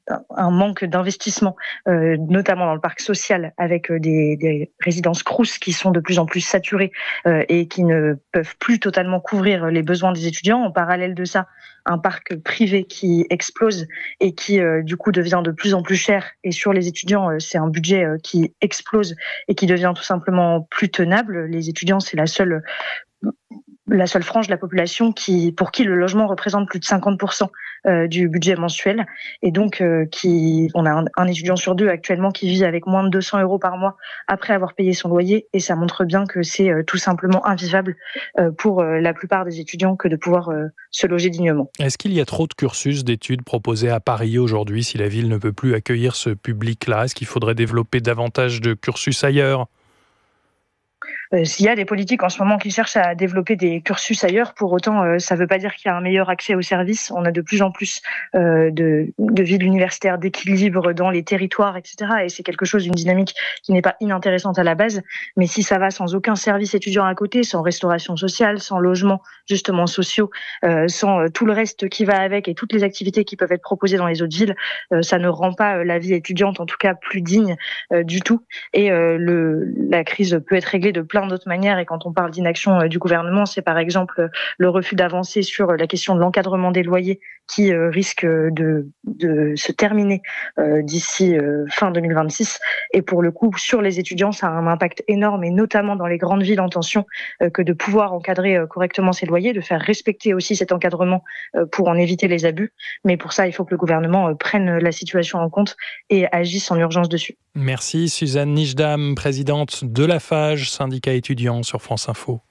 un manque d'investissement, euh, notamment dans le parc social, avec des, des résidences Crous qui sont de plus en plus saturées euh, et qui ne peuvent plus totalement couvrir les besoins des étudiants. En parallèle de ça, un parc privé qui explose et qui euh, du coup devient de plus en plus cher. Et sur les étudiants, euh, c'est un budget euh, qui explose et qui devient tout simplement plus tenable. Les étudiants, c'est la seule la seule frange de la population qui, pour qui le logement représente plus de cinquante pour cent euh, du budget mensuel. Et donc, euh, qui, on a un, un étudiant sur deux actuellement qui vit avec moins de deux cents euros par mois après avoir payé son loyer. Et ça montre bien que c'est euh, tout simplement invivable euh, pour euh, la plupart des étudiants que de pouvoir euh, se loger dignement. Est-ce qu'il y a trop de cursus d'études proposés à Paris aujourd'hui si la ville ne peut plus accueillir ce public-là? Est-ce qu'il faudrait développer davantage de cursus ailleurs? Euh, s'il y a des politiques en ce moment qui cherchent à développer des cursus ailleurs, pour autant, euh, ça ne veut pas dire qu'il y a un meilleur accès aux services. On a de plus en plus euh, de, de villes universitaires, d'équilibre dans les territoires, et cetera. Et c'est quelque chose, une dynamique qui n'est pas inintéressante à la base. Mais si ça va sans aucun service étudiant à côté, sans restauration sociale, sans logement justement sociaux, euh, sans euh, tout le reste qui va avec et toutes les activités qui peuvent être proposées dans les autres villes, euh, ça ne rend pas euh, la vie étudiante, en tout cas, plus digne euh, du tout. Et euh, le, la crise peut être réglée de plein d'autres manières. Et quand on parle d'inaction euh, du gouvernement, c'est par exemple euh, le refus d'avancer sur euh, la question de l'encadrement des loyers qui euh, risque de, de se terminer euh, d'ici euh, fin deux mille vingt-six. Et pour le coup, sur les étudiants, ça a un impact énorme, et notamment dans les grandes villes en tension, euh, que de pouvoir encadrer euh, correctement ces loyers, de faire respecter aussi cet encadrement euh, pour en éviter les abus. Mais pour ça, il faut que le gouvernement euh, prenne la situation en compte et agisse en urgence dessus. Merci Suzanne Nijdam, présidente de la Fage, syndicat étudiant sur France Info.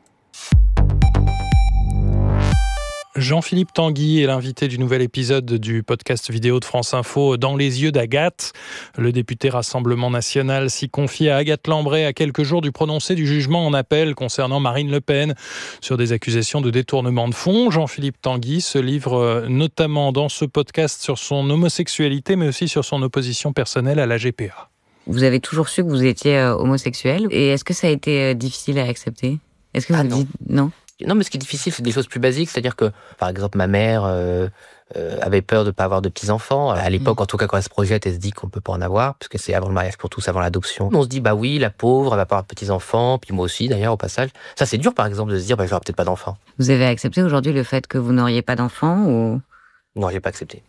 Jean-Philippe Tanguy est l'invité du nouvel épisode du podcast vidéo de France Info Dans les yeux d'Agathe. Le député Rassemblement National s'y confie à Agathe Lambray à quelques jours du prononcé du jugement en appel concernant Marine Le Pen sur des accusations de détournement de fonds. Jean-Philippe Tanguy se livre notamment dans ce podcast sur son homosexualité, mais aussi sur son opposition personnelle à l'A G P A. Vous avez toujours su que vous étiez euh, homosexuel, et est-ce que ça a été euh, difficile à accepter? Est-ce que vous ah, non. dites non? Non, mais ce qui est difficile, c'est des choses plus basiques. C'est-à-dire que, par exemple, ma mère euh, euh, avait peur de ne pas avoir de petits-enfants. À l'époque, mmh. en tout cas, quand elle se projette, elle se dit qu'on ne peut pas en avoir, parce que c'est avant le mariage pour tous, avant l'adoption. On se dit, bah oui, la pauvre, elle va pas avoir de petits-enfants, puis moi aussi, d'ailleurs, au passage. Ça, c'est dur, par exemple, de se dire, bah, j'aurai peut-être pas d'enfants. Vous avez accepté aujourd'hui le fait que vous n'auriez pas d'enfants, ou... Non, j'ai pas accepté.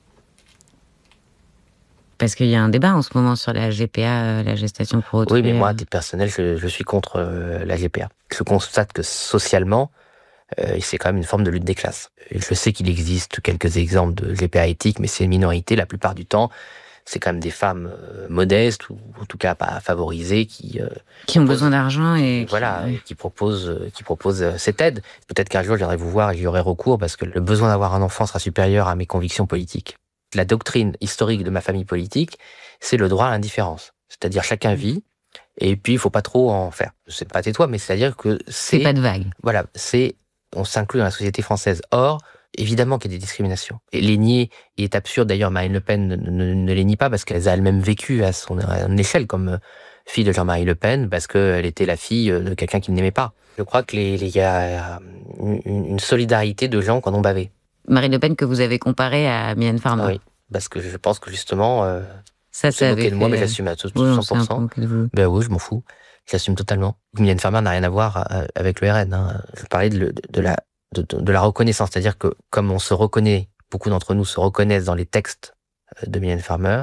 Parce qu'il y a un débat en ce moment sur la G P A, la gestation pour autrui. Oui, mais moi, à titre personnel, je, je suis contre euh, la G P A. Je constate que socialement, euh, c'est quand même une forme de lutte des classes. Je sais qu'il existe quelques exemples de G P A éthique, mais c'est une minorité. La plupart du temps, c'est quand même des femmes euh, modestes, ou en tout cas pas favorisées, qui... Euh, qui ont besoin d'argent et... Voilà, qui, et qui proposent, euh, qui proposent euh, cette aide. Peut-être qu'un jour, je viendrai vous voir et j'y aurai recours, parce que le besoin d'avoir un enfant sera supérieur à mes convictions politiques. La doctrine historique de ma famille politique, c'est le droit à l'indifférence. C'est-à-dire chacun vit, et puis il faut pas trop en faire. C'est pas tais-toi, mais c'est-à-dire que c'est... C'est pas de vague. Voilà, c'est... On s'inclut dans la société française. Or, évidemment qu'il y a des discriminations. Et les nier, il est absurde, d'ailleurs, Marine Le Pen ne, ne, ne les nie pas, parce qu'elle a elle-même vécu à son à son échelle comme fille de Jean-Marie Le Pen, parce qu'elle était la fille de quelqu'un qui ne l'aimait pas. Je crois qu'il y a une, une solidarité de gens qui en ont bavé. Marine Le Pen que vous avez comparée à Mylène Farmer. Oui, parce que je pense que justement, euh, ça, c'est moqué de moi, mais j'assume à cent pour cent. Oui, ben oui, je m'en fous. J'assume totalement. Mylène Farmer n'a rien à voir avec le R N. Hein. Je parlais de, de, de, la, de, de la reconnaissance, c'est-à-dire que comme on se reconnaît, beaucoup d'entre nous se reconnaissent dans les textes de Mylène Farmer,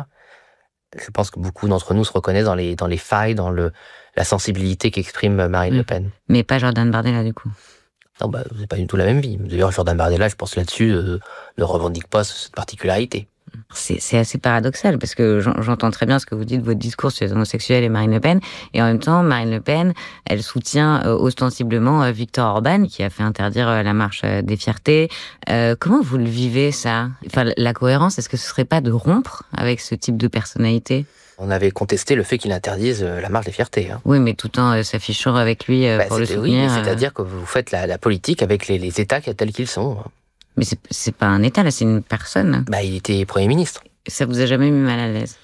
je pense que beaucoup d'entre nous se reconnaissent dans les, dans les failles, dans le, la sensibilité qu'exprime Marine mmh. Le Pen. Mais pas Jordan Bardella, du coup. Non, bah, c'est pas du tout la même vie. D'ailleurs, Jordan Bardella, je pense là-dessus, euh, ne revendique pas cette particularité. C'est, c'est assez paradoxal, parce que j'entends très bien ce que vous dites, votre discours sur les homosexuels et Marine Le Pen, et en même temps, Marine Le Pen, elle soutient euh, ostensiblement euh, Viktor Orban, qui a fait interdire euh, la marche euh, des fiertés. Euh, comment vous le vivez, ça? Enfin, la cohérence, est-ce que ce serait pas de rompre avec ce type de personnalité? On avait contesté le fait qu'il interdise la marche des fiertés. Hein. Oui, mais tout en euh, s'affichant avec lui euh, bah, pour le soutenir. Oui, c'est-à-dire que vous faites la, la politique avec les, les États tels qu'ils sont. Mais c'est, c'est pas un État, là, c'est une personne. Bah, il était Premier ministre. Ça vous a jamais mis mal à l'aise?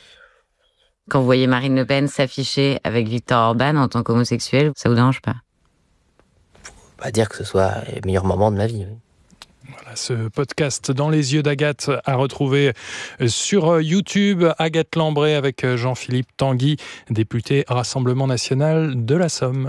Quand vous voyez Marine Le Pen s'afficher avec Viktor Orban en tant qu'homosexuel, ça vous dérange pas? Faut pas dire que ce soit le meilleur moment de ma vie. Oui. Voilà, ce podcast dans les yeux d'Agathe à retrouver sur YouTube. Agathe Lambré avec Jean-Philippe Tanguy, député Rassemblement National de la Somme.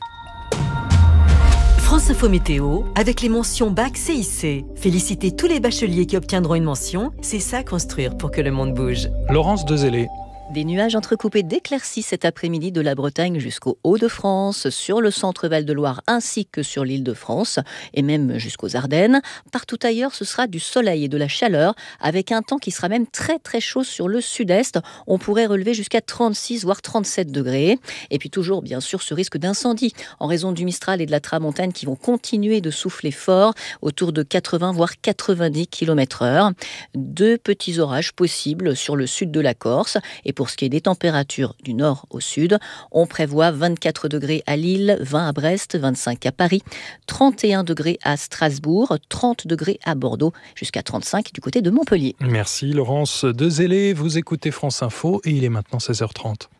France Info Météo, avec les mentions Bac C I C. Félicitez tous les bacheliers qui obtiendront une mention. C'est ça construire pour que le monde bouge. Laurence Dezellé. Des nuages entrecoupés d'éclaircies cet après-midi de la Bretagne jusqu'aux Hauts-de-France, sur le centre Val-de-Loire ainsi que sur l'Île-de-France et même jusqu'aux Ardennes. Partout ailleurs, ce sera du soleil et de la chaleur avec un temps qui sera même très très chaud sur le sud-est. On pourrait relever jusqu'à trente-six voire trente-sept degrés. Et puis toujours bien sûr ce risque d'incendie en raison du Mistral et de la Tramontane qui vont continuer de souffler fort autour de quatre-vingts voire quatre-vingt-dix kilomètres heure. Deux petits orages possibles sur le sud de la Corse. Et pour ce qui est des températures du nord au sud, on prévoit vingt-quatre degrés à Lille, vingt à Brest, vingt-cinq à Paris, trente et un degrés à Strasbourg, trente degrés à Bordeaux, jusqu'à trente-cinq du côté de Montpellier. Merci Laurence Dezellé. Vous écoutez France Info et il est maintenant seize heures trente.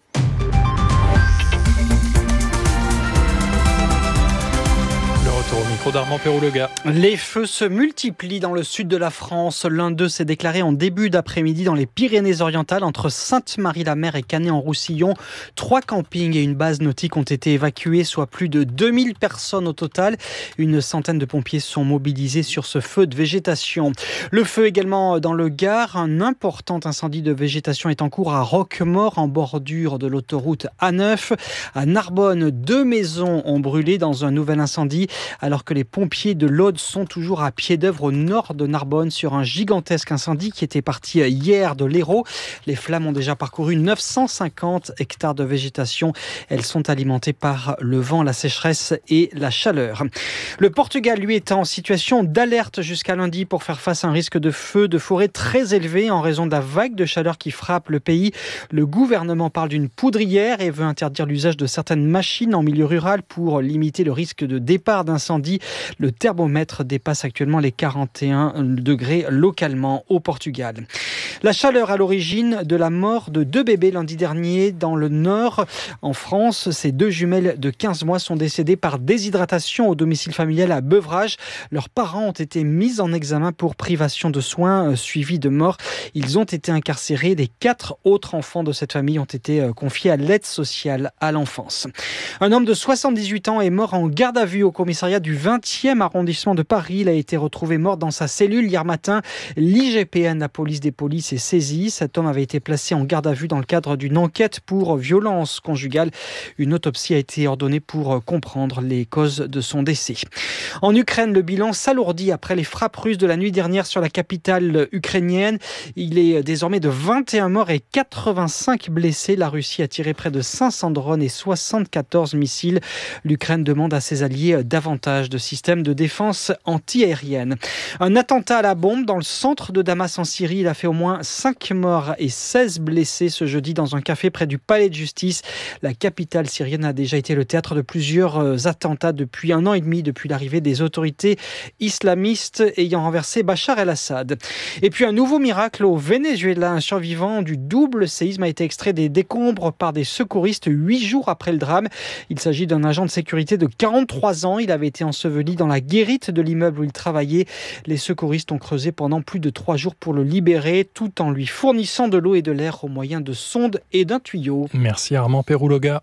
Au micro d'Armand Perroullega. Les feux se multiplient dans le sud de la France. L'un d'eux s'est déclaré en début d'après-midi dans les Pyrénées-Orientales entre Sainte-Marie-la-Mer et Canet-en-Roussillon. Trois campings et une base nautique ont été évacués, soit plus de deux mille personnes au total. Une centaine de pompiers sont mobilisés sur ce feu de végétation. Le feu également dans le Gard. Un important incendie de végétation est en cours à Roquemort, en bordure de l'autoroute A neuf. À Narbonne, deux maisons ont brûlé dans un nouvel incendie, alors que les pompiers de l'Aude sont toujours à pied d'œuvre au nord de Narbonne sur un gigantesque incendie qui était parti hier de l'Hérault. Les flammes ont déjà parcouru neuf cent cinquante hectares de végétation. Elles sont alimentées par le vent, la sécheresse et la chaleur. Le Portugal, lui, est en situation d'alerte jusqu'à lundi pour faire face à un risque de feu de forêt très élevé en raison de la vague de chaleur qui frappe le pays. Le gouvernement parle d'une poudrière et veut interdire l'usage de certaines machines en milieu rural pour limiter le risque de départ d'incendie. Le thermomètre dépasse actuellement les quarante et un degrés localement au Portugal. La chaleur à l'origine de la mort de deux bébés lundi dernier dans le Nord. En France, ces deux jumelles de quinze mois sont décédées par déshydratation au domicile familial à Beuvrages. Leurs parents ont été mis en examen pour privation de soins suivis de mort. Ils ont été incarcérés. Les quatre autres enfants de cette famille ont été confiés à l'aide sociale à l'enfance. Un homme de soixante-dix-huit ans est mort en garde à vue au commissariat du vingtième arrondissement de Paris. Il a été retrouvé mort dans sa cellule hier matin. L'I G P N, la police des polices, est saisie. Cet homme avait été placé en garde à vue dans le cadre d'une enquête pour violence conjugale. Une autopsie a été ordonnée pour comprendre les causes de son décès. En Ukraine, le bilan s'alourdit après les frappes russes de la nuit dernière sur la capitale ukrainienne. Il est désormais de vingt et un morts et quatre-vingt-cinq blessés. La Russie a tiré près de cinq cents drones et soixante-quatorze missiles. L'Ukraine demande à ses alliés davantage de systèmes de défense anti-aérienne. Un attentat à la bombe dans le centre de Damas en Syrie. Il a fait au moins cinq morts et seize blessés ce jeudi dans un café près du palais de justice. La capitale syrienne a déjà été le théâtre de plusieurs attentats depuis un an et demi, depuis l'arrivée des autorités islamistes ayant renversé Bachar el-Assad. Et puis un nouveau miracle au Venezuela. Un survivant du double séisme a été extrait des décombres par des secouristes huit jours après le drame. Il s'agit d'un agent de sécurité de quarante-trois ans. Il avait été enseveli dans la guérite de l'immeuble où il travaillait. Les secouristes ont creusé pendant plus de trois jours pour le libérer, tout en lui fournissant de l'eau et de l'air au moyen de sondes et d'un tuyau. Merci Armand Perroullega.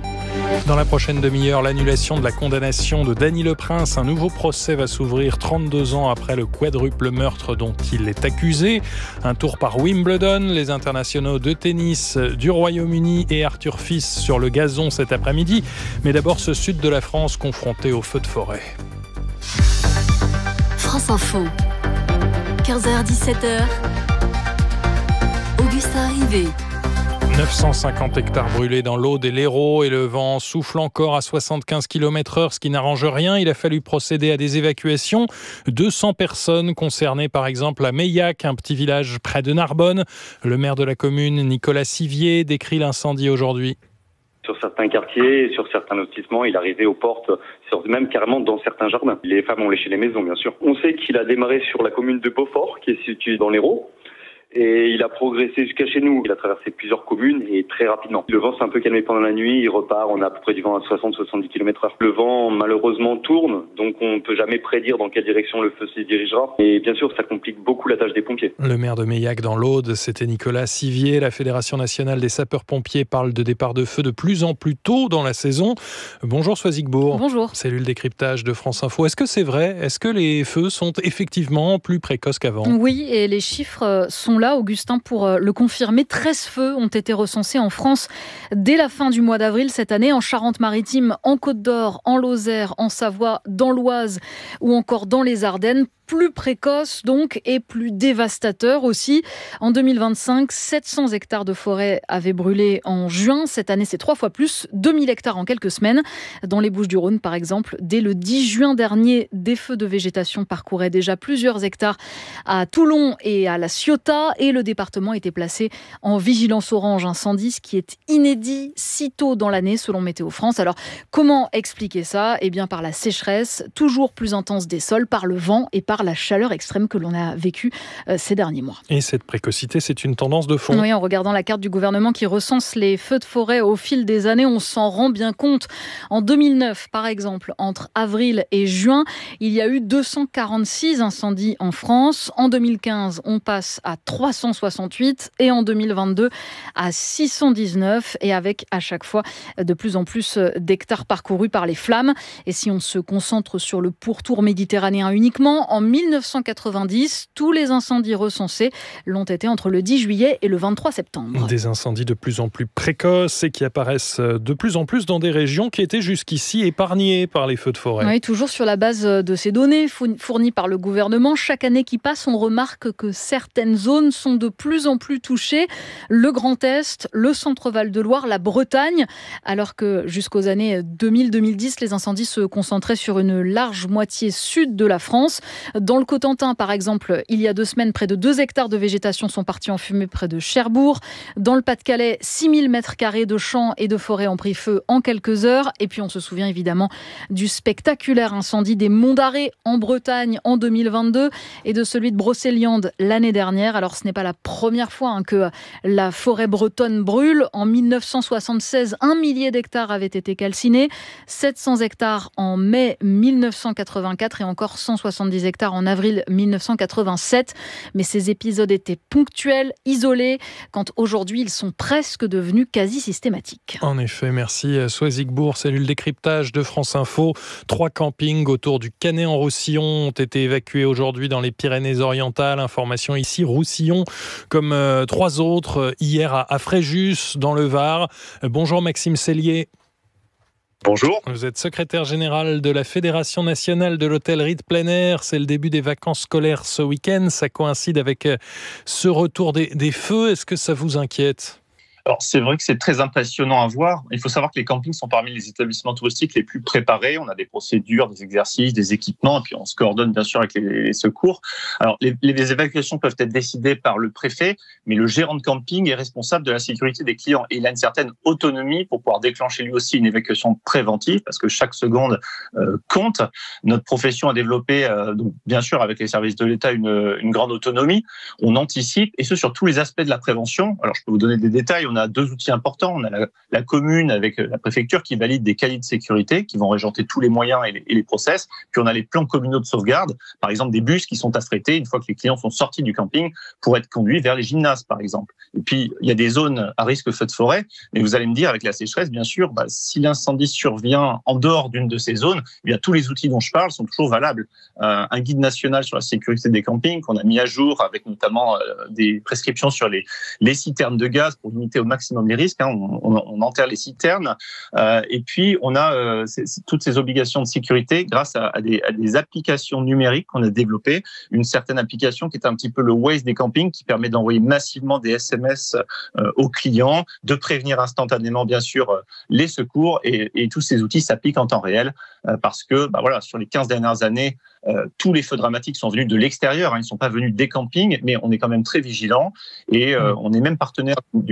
Dans la prochaine demi-heure, l'annulation de la condamnation de Dany Leprince. Un nouveau procès va s'ouvrir trente-deux ans après le quadruple meurtre dont il est accusé. Un tour par Wimbledon, les internationaux de tennis du Royaume-Uni et Arthur Fils sur le gazon cet après-midi. Mais d'abord, ce sud de la France confronté aux feux de forêt. France Info, quinze heures dix-sept heures, Augustin Rivet. neuf cent cinquante hectares brûlés dans l'Aude et l'Hérault et le vent souffle encore à soixante-quinze kilomètres heure, ce qui n'arrange rien. Il a fallu procéder à des évacuations. deux cents personnes concernées par exemple à Meillac, un petit village près de Narbonne. Le maire de la commune, Nicolas Sivier, décrit l'incendie aujourd'hui. Sur certains quartiers, sur certains lotissements, il arrivait aux portes, sur, même carrément dans certains jardins. Les femmes ont léché les maisons, bien sûr. On sait qu'il a démarré sur la commune de Beaufort, qui est située dans l'Hérault. et il a progressé jusqu'à chez nous. Il a traversé plusieurs communes et très rapidement. Le vent s'est un peu calmé pendant la nuit, il repart, on a à peu près du vent à soixante à soixante-dix kilomètres heure. Le vent malheureusement tourne, donc on ne peut jamais prédire dans quelle direction le feu se dirigera. Et bien sûr, ça complique beaucoup la tâche des pompiers. Le maire de Meillac dans l'Aude, c'était Nicolas Sivier. La Fédération nationale des sapeurs-pompiers parle de départ de feu de plus en plus tôt dans la saison. Bonjour Soisigbourg. Bonjour. Cellule décryptage de France Info. Est-ce que c'est vrai ? Est-ce que les feux sont effectivement plus précoces qu'avant ? Oui, et les chiffres sont là, Augustin, pour le confirmer. treize feux ont été recensés en France dès la fin du mois d'avril cette année, en Charente-Maritime, en Côte-d'Or, en Lozère, en Savoie, dans l'Oise ou encore dans les Ardennes. Plus précoce donc et plus dévastateur aussi. En deux mille vingt-cinq, sept cents hectares de forêt avaient brûlé en juin. Cette année, c'est trois fois plus, deux mille hectares en quelques semaines. Dans les Bouches-du-Rhône, par exemple, dès le dix juin dernier, des feux de végétation parcouraient déjà plusieurs hectares à Toulon et à La Ciotat, et le département était placé en vigilance orange incendie, ce qui est inédit si tôt dans l'année selon Météo France. Alors, comment expliquer ça ? Eh bien, par la sécheresse toujours plus intense des sols, par le vent et par la chaleur extrême que l'on a vécue euh, ces derniers mois. Et cette précocité, c'est une tendance de fond. Oui, en regardant la carte du gouvernement qui recense les feux de forêt au fil des années, on s'en rend bien compte. En deux mille neuf, par exemple, entre avril et juin, il y a eu deux cent quarante-six incendies en France. En deux mille quinze, on passe à trois cent soixante-huit et en deux mille vingt-deux à six cent dix-neuf, et avec à chaque fois de plus en plus d'hectares parcourus par les flammes. Et si on se concentre sur le pourtour méditerranéen uniquement, en mille neuf cent quatre-vingt-dix, tous les incendies recensés l'ont été entre le dix juillet et le vingt-trois septembre. Des incendies de plus en plus précoces et qui apparaissent de plus en plus dans des régions qui étaient jusqu'ici épargnées par les feux de forêt. Oui, toujours sur la base de ces données fournies par le gouvernement. Chaque année qui passe, on remarque que certaines zones sont de plus en plus touchées. Le Grand Est, le Centre-Val de Loire, la Bretagne, alors que jusqu'aux années deux mille à deux mille dix, les incendies se concentraient sur une large moitié sud de la France. Dans le Cotentin, par exemple, il y a deux semaines, près de deux hectares de végétation sont partis en fumée près de Cherbourg. Dans le Pas-de-Calais, six mille mètres carrés de champs et de forêts ont pris feu en quelques heures. Et puis on se souvient évidemment du spectaculaire incendie des Monts d'Arrée en Bretagne en deux mille vingt-deux et de celui de Brocéliande l'année dernière. Alors ce n'est pas la première fois hein, que la forêt bretonne brûle. En mille neuf cent soixante-seize, un millier d'hectares avaient été calcinés, sept cents hectares en mai mille neuf cent quatre-vingt-quatre et encore cent soixante-dix hectares en avril mille neuf cent quatre-vingt-sept. Mais ces épisodes étaient ponctuels, isolés, quand aujourd'hui ils sont presque devenus quasi systématiques. En effet, merci Soisigbourg, cellule décryptage de France Info. Trois campings autour du Canet-en-Roussillon ont été évacués aujourd'hui dans les Pyrénées-Orientales. Information ici, Roussillon, comme euh, trois autres euh, hier à, à Fréjus, dans le Var. Euh, bonjour Maxime Cellier. Bonjour. Vous êtes secrétaire général de la Fédération nationale de l'hôtellerie de plein air. C'est le début des vacances scolaires ce week-end. Ça coïncide avec ce retour des, des feux. Est-ce que ça vous inquiète ? Alors, c'est vrai que c'est très impressionnant à voir. Il faut savoir que les campings sont parmi les établissements touristiques les plus préparés. On a des procédures, des exercices, des équipements, et puis on se coordonne bien sûr avec les, les secours. Alors, les, les évacuations peuvent être décidées par le préfet, mais le gérant de camping est responsable de la sécurité des clients. Et il a une certaine autonomie pour pouvoir déclencher lui aussi une évacuation préventive, parce que chaque seconde euh, compte. Notre profession a développé, euh, donc bien sûr avec les services de l'État, une, une grande autonomie. On anticipe, et ce sur tous les aspects de la prévention. Alors, je peux vous donner des détails. On a deux outils importants. On a la, la commune avec la préfecture qui valide des cahiers de sécurité qui vont régenter tous les moyens et les, et les process. Puis on a les plans communaux de sauvegarde, par exemple des bus qui sont affrétés une fois que les clients sont sortis du camping pour être conduits vers les gymnases, par exemple. Et puis il y a des zones à risque feu de forêt, mais vous allez me dire avec la sécheresse, bien sûr, bah, si l'incendie survient en dehors d'une de ces zones, eh bien tous les outils dont je parle sont toujours valables. Euh, un guide national sur la sécurité des campings qu'on a mis à jour avec notamment euh, des prescriptions sur les, les citernes de gaz pour limiter au maximum les risques. Hein. On, on, on enterre les citernes. Euh, et puis, on a euh, c'est, c'est toutes ces obligations de sécurité grâce à, à, des, à des applications numériques qu'on a développées. Une certaine application qui est un petit peu le Waze des campings, qui permet d'envoyer massivement des S M S euh, aux clients, de prévenir instantanément, bien sûr, euh, les secours. Et, et tous ces outils s'appliquent en temps réel euh, parce que, bah, voilà, sur les quinze dernières années, Euh, tous les feux dramatiques sont venus de l'extérieur, hein, ils ne sont pas venus des campings, mais on est quand même très vigilants et euh, on est même partenaire du ministère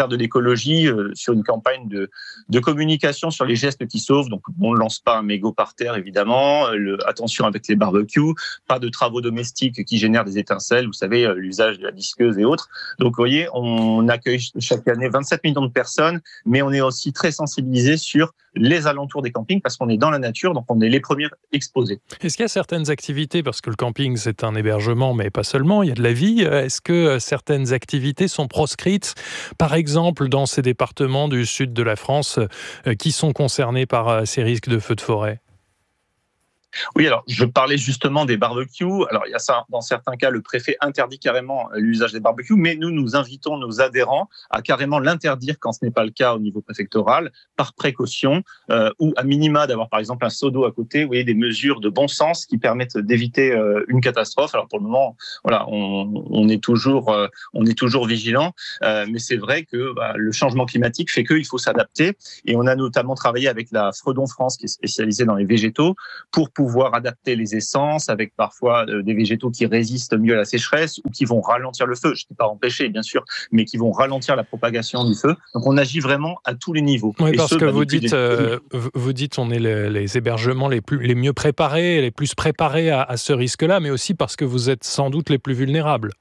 de l'écologie euh, sur une campagne de, de communication sur les gestes qui sauvent. Donc, on ne lance pas un mégot par terre, évidemment. Le, attention avec les barbecues. Pas de travaux domestiques qui génèrent des étincelles. Vous savez, euh, l'usage de la disqueuse et autres. Donc, vous voyez, on accueille chaque année vingt-sept millions de personnes, mais on est aussi très sensibilisé sur les alentours des campings parce qu'on est dans la nature, donc on est les premiers exposés. Est-ce qu'il y a certaines activités, parce que le camping c'est un hébergement, mais pas seulement, il y a de la vie, est-ce que certaines activités sont proscrites, par exemple dans ces départements du sud de la France qui sont concernés par ces risques de feux de forêt ? Oui, alors je parlais justement des barbecues. Alors il y a ça, dans certains cas, le préfet interdit carrément l'usage des barbecues, mais nous, nous invitons nos adhérents à carrément l'interdire quand ce n'est pas le cas au niveau préfectoral, par précaution, euh, ou à minima d'avoir par exemple un seau d'eau à côté. Vous voyez, des mesures de bon sens qui permettent d'éviter euh, une catastrophe. Alors pour le moment, voilà, on, on est toujours, euh, on est toujours vigilant, euh, mais c'est vrai que bah, le changement climatique fait qu'il faut s'adapter. Et on a notamment travaillé avec la Fredon France, qui est spécialisée dans les végétaux, pour pouvoir adapter les essences avec parfois des végétaux qui résistent mieux à la sécheresse ou qui vont ralentir le feu. Je ne dis pas empêcher, bien sûr, mais qui vont ralentir la propagation du feu. Donc on agit vraiment à tous les niveaux. Oui, et parce ce, que bah, vous des... dites, euh, vous dites, on est les, les hébergements les plus, les mieux préparés, les plus préparés à, à ce risque-là, mais aussi parce que vous êtes sans doute les plus vulnérables.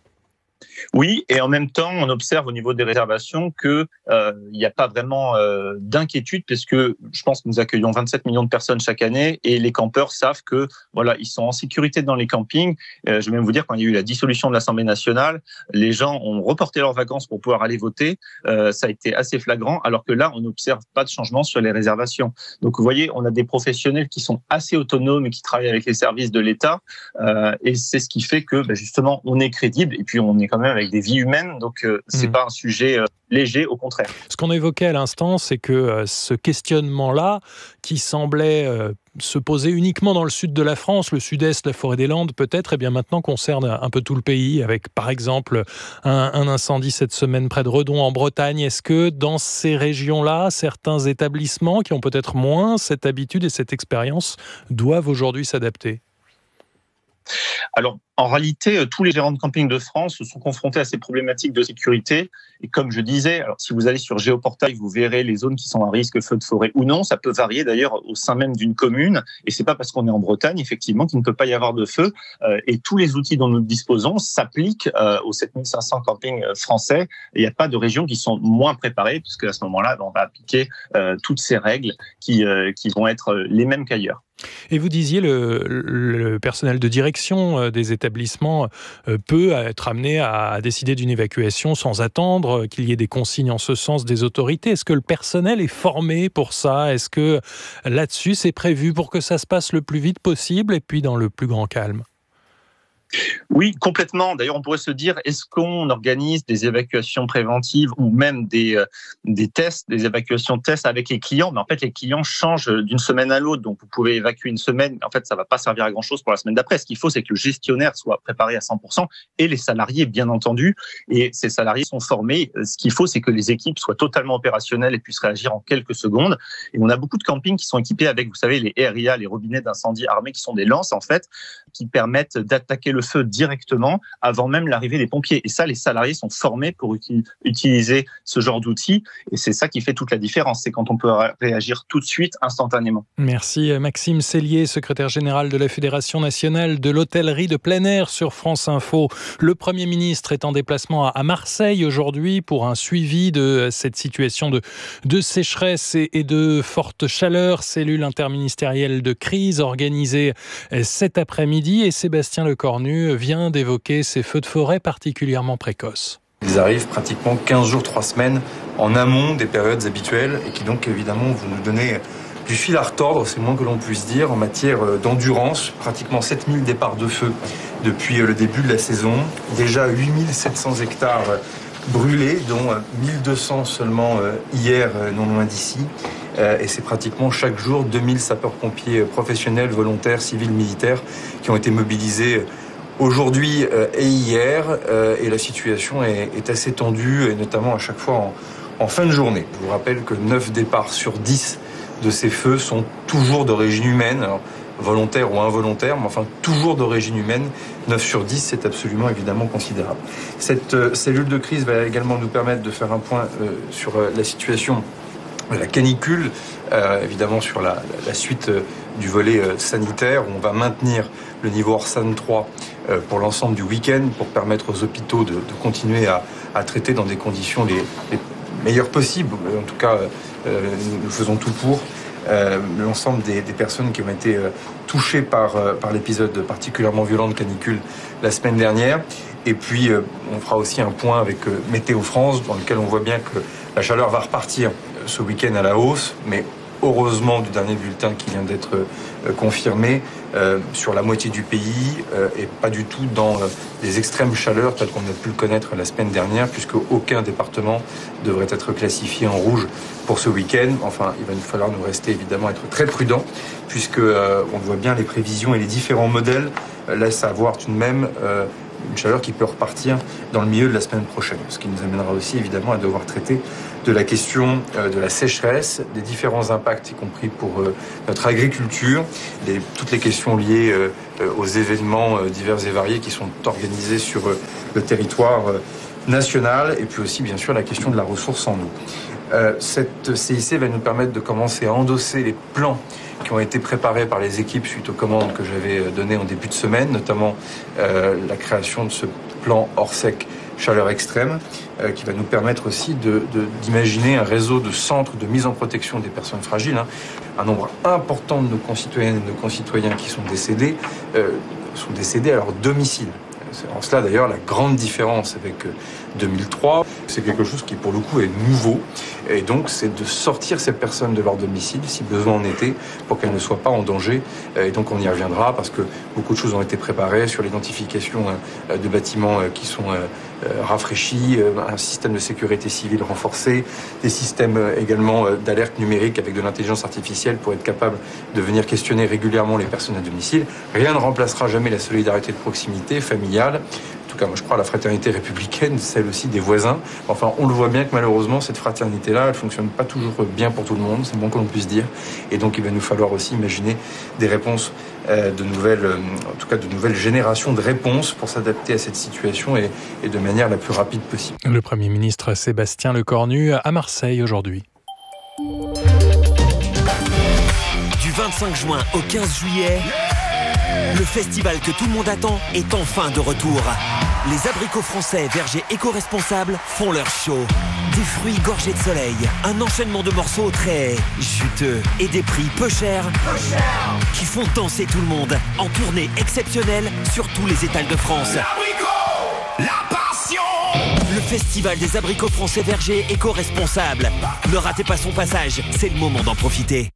Oui, et en même temps, on observe au niveau des réservations qu'il euh, n'y a pas vraiment euh, d'inquiétude, parce que je pense que nous accueillons vingt-sept millions de personnes chaque année, et les campeurs savent que voilà, ils sont en sécurité dans les campings. Euh, je vais même vous dire, quand il y a eu la dissolution de l'Assemblée nationale, les gens ont reporté leurs vacances pour pouvoir aller voter. Euh, ça a été assez flagrant, alors que là, on n'observe pas de changement sur les réservations. Donc, vous voyez, on a des professionnels qui sont assez autonomes et qui travaillent avec les services de l'État, euh, et c'est ce qui fait que, bah, justement, on est crédible, et puis on est quand même avec des vies humaines, donc euh, c'est mmh. pas un sujet euh, léger, au contraire. Ce qu'on évoquait à l'instant, c'est que euh, ce questionnement-là, qui semblait euh, se poser uniquement dans le sud de la France, le sud-est, la forêt des Landes peut-être, et bien maintenant concerne un peu tout le pays, avec par exemple un, un incendie cette semaine près de Redon en Bretagne. Est-ce que dans ces régions-là, certains établissements qui ont peut-être moins cette habitude et cette expérience doivent aujourd'hui s'adapter ? Alors, en réalité, tous les gérants de camping de France sont confrontés à ces problématiques de sécurité. Et comme je disais, alors si vous allez sur Géoportail, vous verrez les zones qui sont à risque feu de forêt ou non. Ça peut varier d'ailleurs au sein même d'une commune. Et c'est pas parce qu'on est en Bretagne, effectivement, qu'il ne peut pas y avoir de feu. Et tous les outils dont nous disposons s'appliquent aux sept mille cinq cents campings français. Il n'y a pas de régions qui sont moins préparées, puisque à ce moment-là, on va appliquer toutes ces règles qui, qui vont être les mêmes qu'ailleurs. Et vous disiez, le, le personnel de direction des établissements peut être amené à décider d'une évacuation sans attendre qu'il y ait des consignes en ce sens des autorités. Est-ce que le personnel est formé pour ça ? Est-ce que là-dessus, c'est prévu pour que ça se passe le plus vite possible et puis dans le plus grand calme ? Oui, complètement. D'ailleurs, on pourrait se dire, est-ce qu'on organise des évacuations préventives ou même des, euh, des tests, des évacuations de tests avec les clients ? Mais en fait, les clients changent d'une semaine à l'autre. Donc, vous pouvez évacuer une semaine. En fait, ça ne va pas servir à grand-chose pour la semaine d'après. Ce qu'il faut, c'est que le gestionnaire soit préparé à cent pour cent et les salariés, bien entendu. Et ces salariés sont formés. Ce qu'il faut, c'est que les équipes soient totalement opérationnelles et puissent réagir en quelques secondes. Et on a beaucoup de campings qui sont équipés avec, vous savez, les R I A, les robinets d'incendie armés, qui sont des lances, en fait, qui permettent d'attaquer le feu directement avant même l'arrivée des pompiers. Et ça, les salariés sont formés pour uti- utiliser ce genre d'outils. Et c'est ça qui fait toute la différence. C'est quand on peut réagir tout de suite, instantanément. Merci Maxime Cellier, secrétaire général de la Fédération nationale de l'hôtellerie de plein air sur France Info. Le Premier ministre est en déplacement à Marseille aujourd'hui pour un suivi de cette situation de, de sécheresse et, et de forte chaleur. Cellule interministérielle de crise organisée cet après-midi. Et Sébastien Lecornu vient d'évoquer ces feux de forêt particulièrement précoces. Ils arrivent pratiquement quinze jours, trois semaines en amont des périodes habituelles et qui donc évidemment vont nous donner du fil à retordre, c'est le moins que l'on puisse dire, en matière d'endurance. Pratiquement sept mille départs de feu depuis le début de la saison. Déjà huit mille sept cents hectares brûlés, dont mille deux cents seulement hier, non loin d'ici. Et c'est pratiquement chaque jour deux mille sapeurs-pompiers professionnels, volontaires, civils, militaires qui ont été mobilisés aujourd'hui et hier. Et la situation est assez tendue, et notamment à chaque fois en, en fin de journée. Je vous rappelle que neuf départs sur dix de ces feux sont toujours d'origine humaine. Alors, volontaires ou involontaires, mais enfin toujours d'origine humaine. neuf sur dix, c'est absolument évidemment considérable. Cette euh, cellule de crise va également nous permettre de faire un point euh, sur euh, la situation de la canicule, euh, évidemment sur la, la suite euh, du volet euh, sanitaire, où on va maintenir le niveau Orsan trois euh, pour l'ensemble du week-end, pour permettre aux hôpitaux de, de continuer à, à traiter dans des conditions les, les meilleures possibles. En tout cas, euh, nous, nous faisons tout pour. Euh, l'ensemble des, des personnes qui ont été euh, touchées par, euh, par l'épisode particulièrement violent de canicule la semaine dernière. Et puis, euh, on fera aussi un point avec euh, Météo France, dans lequel on voit bien que la chaleur va repartir ce week-end à la hausse, mais heureusement du dernier bulletin qui vient d'être euh, confirmé euh, sur la moitié du pays euh, et pas du tout dans euh, des extrêmes chaleurs telles qu'on a pu le connaître la semaine dernière, puisque aucun département devrait être classifié en rouge pour ce week-end. Enfin, il va nous falloir nous rester évidemment être très prudents, puisque euh, on voit bien les prévisions et les différents modèles euh, laissent avoir tout de même euh, une chaleur qui peut repartir dans le milieu de la semaine prochaine, ce qui nous amènera aussi évidemment à devoir traiter de la question de la sécheresse, des différents impacts, y compris pour notre agriculture, des, toutes les questions liées aux événements divers et variés qui sont organisés sur le territoire national, et puis aussi bien sûr la question de la ressource en eau. Cette C I C va nous permettre de commencer à endosser les plans qui ont été préparés par les équipes suite aux commandes que j'avais données en début de semaine, notamment euh, la création de ce plan Orsec chaleur extrême, euh, qui va nous permettre aussi de, de, d'imaginer un réseau de centres de mise en protection des personnes fragiles. Hein. Un nombre important de nos concitoyennes et de nos concitoyens qui sont décédés euh, sont décédés à leur domicile. C'est en cela d'ailleurs la grande différence avec deux mille trois. C'est quelque chose qui pour le coup est nouveau, et donc c'est de sortir ces personnes de leur domicile si besoin en était, pour qu'elles ne soient pas en danger. Et donc on y reviendra parce que beaucoup de choses ont été préparées sur l'identification de bâtiments qui sont rafraîchis, un système de sécurité civile renforcé, des systèmes également d'alerte numérique avec de l'intelligence artificielle pour être capable de venir questionner régulièrement les personnes à domicile. Rien ne remplacera jamais la solidarité de proximité familiale. En tout cas, moi je crois à la fraternité républicaine, celle aussi des voisins. Enfin, on le voit bien que malheureusement, cette fraternité-là, elle ne fonctionne pas toujours bien pour tout le monde, c'est bon que l'on puisse dire. Et donc, il va nous falloir aussi imaginer des réponses, euh, de nouvelles, euh, en tout cas de nouvelles générations de réponses pour s'adapter à cette situation et, et de manière la plus rapide possible. Le Premier ministre Sébastien Lecornu à Marseille aujourd'hui. Du vingt-cinq juin au quinze juillet, le festival que tout le monde attend est enfin de retour. Les abricots français vergers éco-responsables font leur show. Des fruits gorgés de soleil, un enchaînement de morceaux très juteux et des prix peu chers, peu cher, qui font danser tout le monde en tournée exceptionnelle sur tous les étals de France. L'abricot, la passion. Le festival des abricots français vergers éco-responsables. Ne ratez pas son passage, c'est le moment d'en profiter.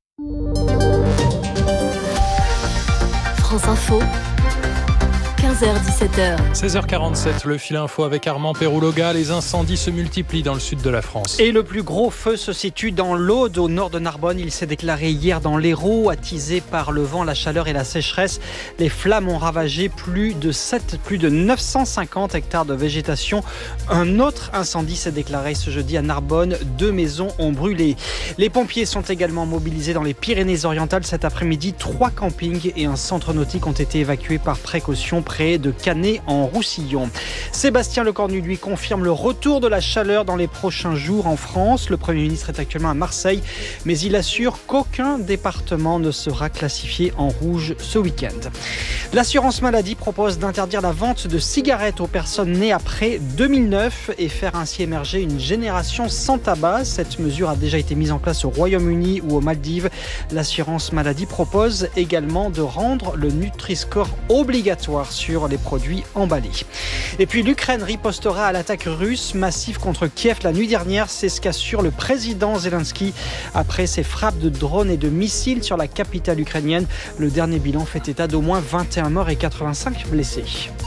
France Info, quinze heures dix-sept heures. seize heures quarante-sept, le fil info avec Armand Pérouloga. Les incendies se multiplient dans le sud de la France. Et le plus gros feu se situe dans l'Aude, au nord de Narbonne. Il s'est déclaré hier dans l'Hérault, attisé par le vent, la chaleur et la sécheresse. Les flammes ont ravagé plus de sept, plus de neuf cent cinquante hectares de végétation. Un autre incendie s'est déclaré ce jeudi à Narbonne. Deux maisons ont brûlé. Les pompiers sont également mobilisés dans les Pyrénées-Orientales cet après-midi. Trois campings et un centre nautique ont été évacués par précaution près de Canet en Roussillon. Sébastien Lecornu lui confirme le retour de la chaleur dans les prochains jours en France. Le Premier ministre est actuellement à Marseille, mais il assure qu'aucun département ne sera classifié en rouge ce week-end. L'assurance maladie propose d'interdire la vente de cigarettes aux personnes nées après deux mille neuf et faire ainsi émerger une génération sans tabac. Cette mesure a déjà été mise en place au Royaume-Uni ou aux Maldives. L'assurance maladie propose également de rendre le Nutri-Score obligatoire sur les produits emballés. Et puis l'Ukraine ripostera à l'attaque russe massive contre Kiev la nuit dernière. C'est ce qu'assure le président Zelensky après ses frappes de drones et de missiles sur la capitale ukrainienne. Le dernier bilan fait état d'au moins vingt et un morts et quatre-vingt-cinq blessés.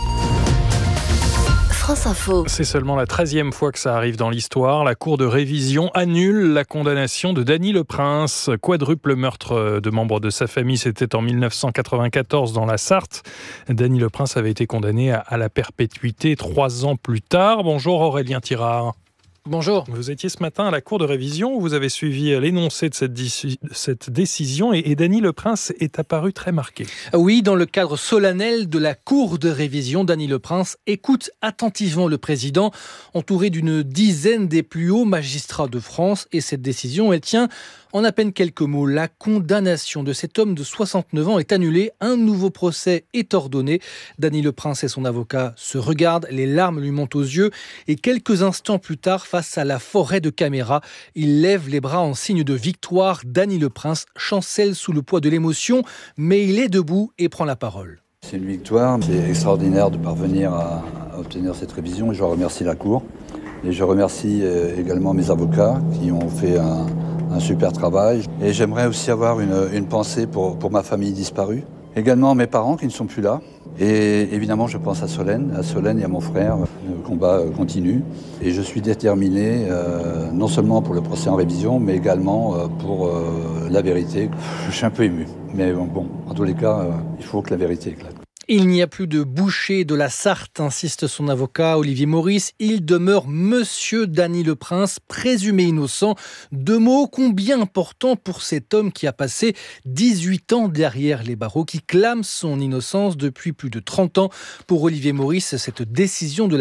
France Info. C'est seulement la treizième fois que ça arrive dans l'histoire. La Cour de révision annule la condamnation de Dany Le Prince. Quadruple meurtre de membres de sa famille, c'était en mille neuf cent quatre-vingt-quatorze dans la Sarthe. Dany Le Prince avait été condamné à la perpétuité trois ans plus tard. Bonjour Aurélien Tirard. Bonjour. Vous étiez ce matin à la cour de révision où vous avez suivi l'énoncé de cette, dis- cette décision et, et Dany Leprince est apparu très marqué. Oui, dans le cadre solennel de la cour de révision, Dany Leprince écoute attentivement le président, entouré d'une dizaine des plus hauts magistrats de France. Et cette décision, elle tient en à peine quelques mots. La condamnation de cet homme de soixante-neuf ans est annulée. Un nouveau procès est ordonné. Dany Leprince et son avocat se regardent, les larmes lui montent aux yeux. Et quelques instants plus tard, face à la forêt de caméras, il lève les bras en signe de victoire. Dany Leprince chancelle sous le poids de l'émotion, mais il est debout et prend la parole. C'est une victoire, c'est extraordinaire de parvenir à obtenir cette révision et je remercie la Cour. Et je remercie également mes avocats qui ont fait un, un super travail. Et j'aimerais aussi avoir une, une pensée pour, pour ma famille disparue. Également mes parents qui ne sont plus là. Et évidemment, je pense à Solène, à Solène et à mon frère. Le combat continue. Et je suis déterminé, euh, non seulement pour le procès en révision, mais également euh, pour euh, la vérité. Je suis un peu ému. Mais bon, en tous les cas, euh, il faut que la vérité éclate. Il n'y a plus de boucher de la Sarthe, insiste son avocat Olivier Maurice. Il demeure Monsieur Dany Leprince, présumé innocent. Deux mots combien importants pour cet homme qui a passé dix-huit ans derrière les barreaux, qui clame son innocence depuis plus de trente ans. Pour Olivier Maurice, cette décision de la